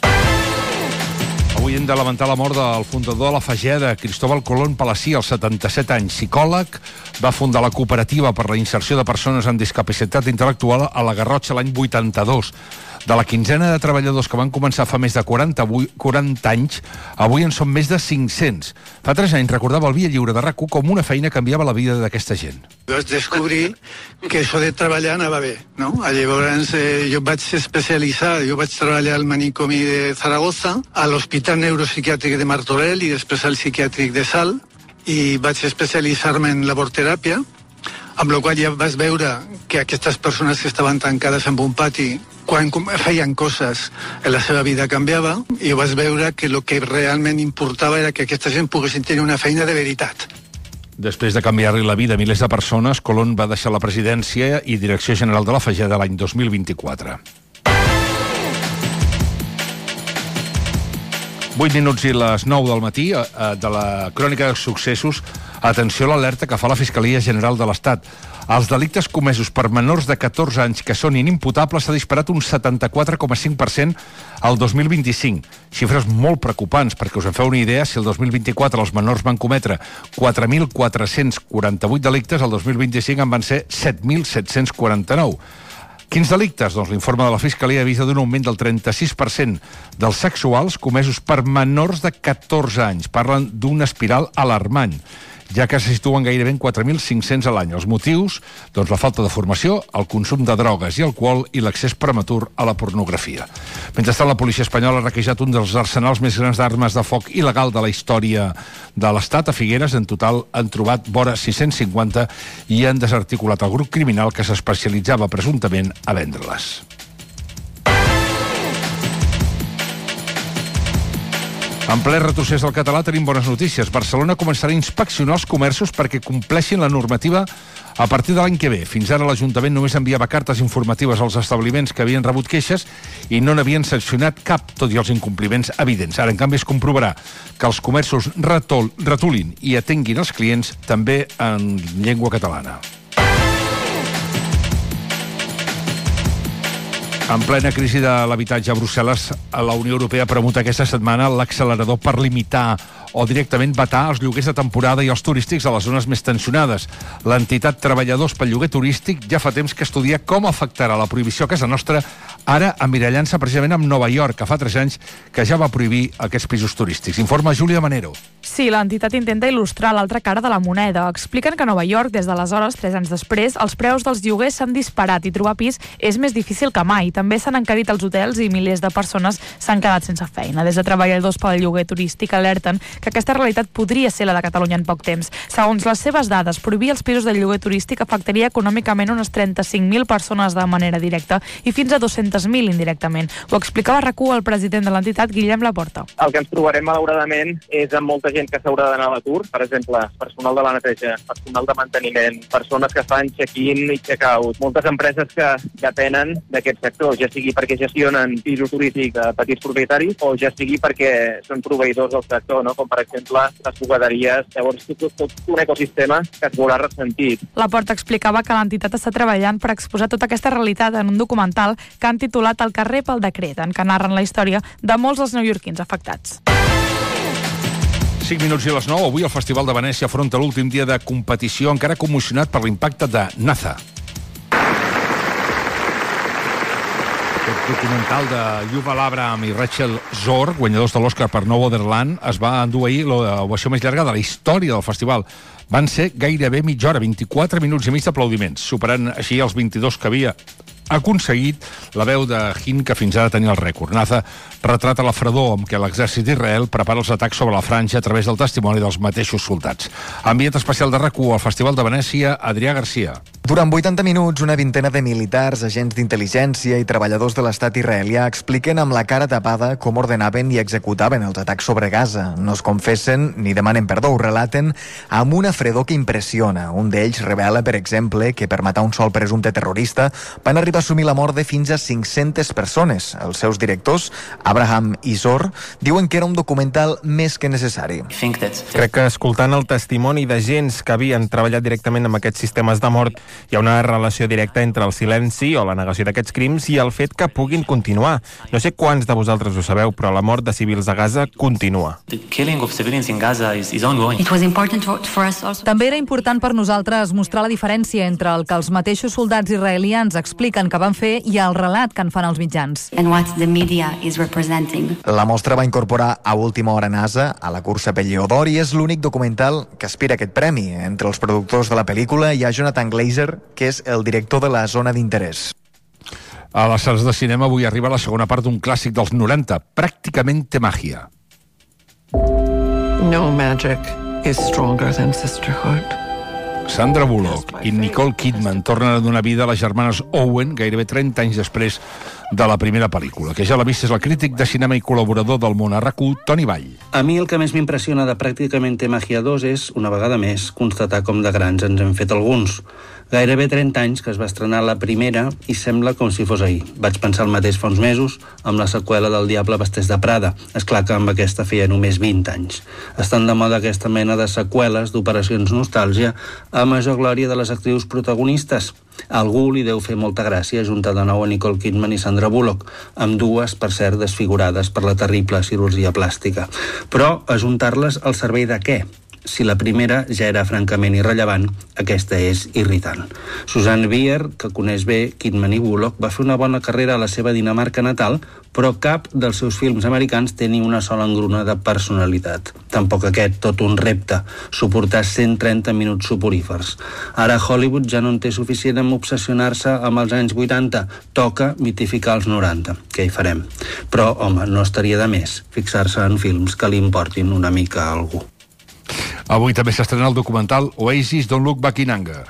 Avui hem de lamentar la mort del fundador de la Fageda, Cristóbal Colón Palací, als setanta-set anys, psicòleg, va fundar la cooperativa per la inserció de persones amb discapacitat intel·lectual a la Garrotxa l'any vuitanta-dos. De la quinzena de treballadors que van començar fa més de quaranta, quaranta anys, avui en són més de cinc-cents. Fa tres anys recordava el Via Lliure de R A C U com una feina que canviava la vida d'aquesta gent. Vaig descobrir que això de treballar anava bé, no? Llavors eh, jo vaig especialitzar, jo vaig treballar al manicomi de Zaragoza, a l'Hospital Neuropsiquiàtric de Martorell i després al psiquiàtric de Salt, i vaig especialitzar-me en laborteràpia, amb la qual ja vas veure que aquestes persones que estaven tancades en un pati, quan feien coses, la seva vida canviava, i vas veure que el que realment importava era que aquesta gent poguessin tenir una feina de veritat. Després de canviar-li la vida a milers de persones, Colón va deixar la presidència i direcció general de la Fageda l'any dos mil vint-i-quatre. vuit minuts i les nou del matí, de la crònica de successos. Atenció a l'alerta que fa la Fiscalia General de l'Estat. Els delictes comesos per menors de catorze anys que són inimputables s'ha disparat un setanta-quatre coma cinc per cent al dos mil vint-i-cinc. Xifres molt preocupants, perquè us en feu una idea, si el dos mil vint-i-quatre els menors van cometre quatre mil quatre-cents quaranta-vuit delictes, el dos mil vint-i-cinc en van ser set mil set-cents quaranta-nou. Quins delictes? Doncs l'informe de la Fiscalia avisa d'un augment del trenta-sis per cent dels sexuals comesos per menors de catorze anys. Parlen d'una espiral alarmant. ja que se situen gairebé en quatre mil cinc-cents a l'any. Els motius, doncs la falta de formació, el consum de drogues i alcohol i l'accés prematur a la pornografia. Mentrestant, la policia espanyola ha requejat un dels arsenals més grans d'armes de foc il·legal de la història de l'Estat. A Figueres, en total, han trobat vora sis-cents cinquanta i han desarticulat el grup criminal que s'especialitzava presumptament a vendre-les. En ple retrocés del català tenim bones notícies. Barcelona començarà a inspeccionar els comerços perquè compleixin la normativa a partir de l'any que ve. Fins ara l'Ajuntament només enviava cartes informatives als establiments que havien rebut queixes i no n'havien sancionat cap, tot i els incompliments evidents. Ara, en canvi, es comprovarà que els comerços retol, retolin i atenguin els clients també en llengua catalana. En plena crisi de l'habitatge a Brussel·les, la Unió Europea premuta aquesta setmana l'accelerador per limitar o directament vetar els lloguers de temporada i els turístics a les zones més tensionades. L'entitat Treballadors pel Lloguer Turístic ja fa temps que estudia com afectarà la prohibició a casa nostra, ara emmirallant-se precisament amb Nova York, que fa tres anys que ja va prohibir aquests pisos turístics. Informa Júlia Manero. Sí, l'entitat intenta il·lustrar l'altra cara de la moneda. Expliquen que a Nova York, des d'aleshores, tres anys després, els preus dels lloguers s'han disparat i trobar pis és més difícil que mai. També s'han encarit els hotels i milers de persones s'han quedat sense feina. Des de Treballadors pel Lloguer Turístic alerten que aquesta realitat podria ser la de Catalunya en poc temps. Segons les seves dades, prohibir els pisos de lloguer turístic afectaria econòmicament unes trenta-cinc mil persones de manera directa i fins a dos-centes mil indirectament. Ho explicava a RAC u el president de l'entitat, Guillem Laporta. El que ens trobarem, malauradament, és amb molta gent que s'haurà d'anar a l'atur, per exemple, personal de la neteja, personal de manteniment, persones que fan check-in i check-out, moltes empreses que depenen d'aquest sector, ja sigui perquè gestionen pisos turístics de petits propietaris o ja sigui perquè són proveïdors del sector, no? Com per exemple les bugaderies. Llavors, tot, tot un ecosistema que es veurà ressentit. Laporta explicava que l'entitat està treballant per exposar tota aquesta realitat en un documental que han titulat El carrer pel decret, en què narren la història de molts dels neoyorquins afectats. cinc minuts i a les nou. Avui el Festival de Venècia afronta l'últim dia de competició, encara commocionat per l'impacte de NASA. Aquest documental de Yuval Abraham i Rachel Zor, guanyadors de l'Oscar per No Otherland, es va endur ahir l'ovació més llarga de la història del festival. Van ser gairebé mitja hora, vint-i-quatre minuts i mig d'aplaudiments, superant així els vint-i-dos que havia aconseguit la veu de Hin, que fins ara tenia el rècord. NASA retrata la fredor amb què l'exèrcit d'Israel prepara els atacs sobre la franja a través del testimoni dels mateixos soldats. Ambient especial de RAC u al Festival de Venècia, Adrià Garcia. Durant vuitanta minuts, una vintena de militars, agents d'intel·ligència i treballadors de l'estat israelià expliquen amb la cara tapada com ordenaven i executaven els atacs sobre Gaza. No es confessen ni demanen perdó, ho relaten amb una fredor que impressiona. Un d'ells revela, per exemple, que per matar un sol presumpte terrorista van arribar a assumir la mort de fins a cinc-centes persones. Els seus directors, Abraham i Zor, diuen que era un documental més que necessari. Crec que escoltant el testimoni d'agents que havien treballat directament amb aquests sistemes de mort, hi ha una relació directa entre el silenci o la negació d'aquests crims i el fet que puguin continuar. No sé quants de vosaltres ho sabeu, però la mort de civils a Gaza continua. També era important per nosaltres mostrar la diferència entre el que els mateixos soldats israelians expliquen que van fer i el relat que en fan els mitjans. La mostra va incorporar a última hora NASA a la cursa pel Lleó d'Or i és l'únic documental que aspira a aquest premi. Entre els productors de la pel·lícula hi ha Jonathan Glazer, que és el director de la zona d'interès. A les sales de cinema avui arriba la segona part d'un clàssic dels noranta, pràcticament té màgia. No magic is stronger than sisterhood. Sandra Bullock i Nicole Kidman tornen a donar vida a les germanes Owen gairebé trenta anys després de la primera pel·lícula. Que ja l'ha vist és el crític de cinema i col·laborador del món a RAC u, Toni Vall. A mi el que més m'impressiona de Pràcticament Magia dos és, una vegada més, constatar com de grans ens hem fet alguns. Gairebé trenta anys que es va estrenar la primera i sembla com si fos ahir. Vaig pensar el mateix fa uns mesos amb la seqüela del Diable vesteix de Prada. Esclar que amb aquesta feia només vint anys. Estan de moda aquesta mena de seqüeles d'operacions nostàlgia a major glòria de les actrius protagonistes. A algú li deu fer molta gràcia juntar de nou a Nicole Kidman i Sandra Bullock, amb dues, per cert, desfigurades per la terrible cirurgia plàstica. Però ajuntar-les al servei de què? Si la primera ja era francament irrellevant, aquesta és irritant. Susanne Bier, que coneix bé Kidman i Bullock, va fer una bona carrera a la seva Dinamarca natal, però cap dels seus films americans té ni una sola engruna de personalitat. Tampoc aquest, tot un repte, suportar cent trenta minuts soporífers. Ara Hollywood ja no en té suficient amb obsessionar-se amb els anys vuitanta, toca mitificar els noranta. Què hi farem? Però, home, no estaria de més fixar-se en films que li importin una mica a algú. Avui també s'estrena el documental Oasis Don't Look Back in Anger.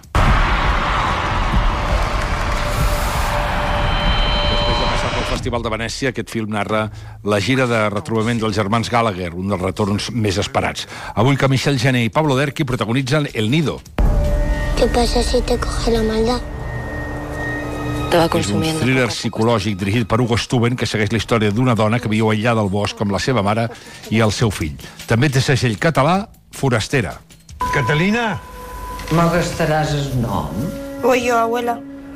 Festival de Venècia, aquest film narra la gira de retrobament dels germans Gallagher, un dels retorns més esperats. Avui que Michel Gené i Pablo Derqui protagonitzen El Nido. ¿Qué pasa si te coge la maldad? Te va consumiendo. És un thriller psicològic dirigit per Hugo Stuben que segueix la història d'una dona que viu aïllada al bosc amb la seva mare i el seu fill. També té segell català Forastera. Catalina! Me gastaràs el nom? Voy yo, abuela.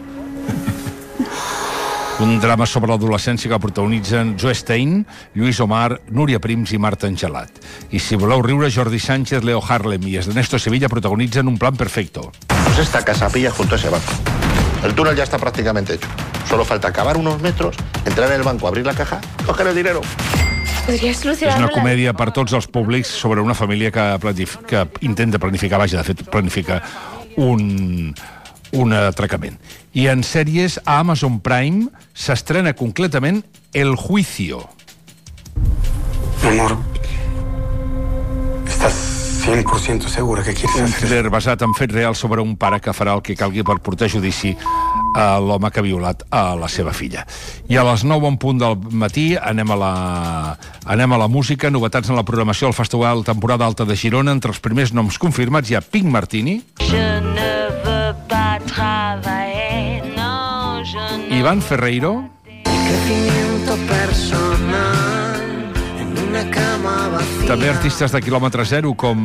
Un drama sobre l'adolescència que protagonitzen Joe Stein, Lluís Omar, Núria Prims i Marta Angelat. I si voleu riure, Jordi Sánchez, Leo Harlem i Ernesto Sevilla protagonitzen Un plan perfecto. Pues esta casa pilla junto a ese banco. El túnel ya está prácticamente hecho. Solo falta cavar unos metros, entrar en el banco, abrir la caja, coger el dinero. És una comèdia per tots els públics sobre una família que, planif- que intenta planificar, vaja, de fet, planificar un... un atracament. I en sèries a Amazon Prime s'estrena concretament El Juicio. Amor, ¿estás cent per cent segura que quieres Un hacer? thriller basat en fets reals sobre un pare que farà el que calgui per portar a judici a l'home que ha violat a la seva filla. I a les nou en punt del matí anem a la, anem a la música, novetats en la programació del Festival Temporada Alta de Girona. Entre els primers noms confirmats hi ha Pink Martini, Iván Ferreiro, també artistes de quilòmetre zero com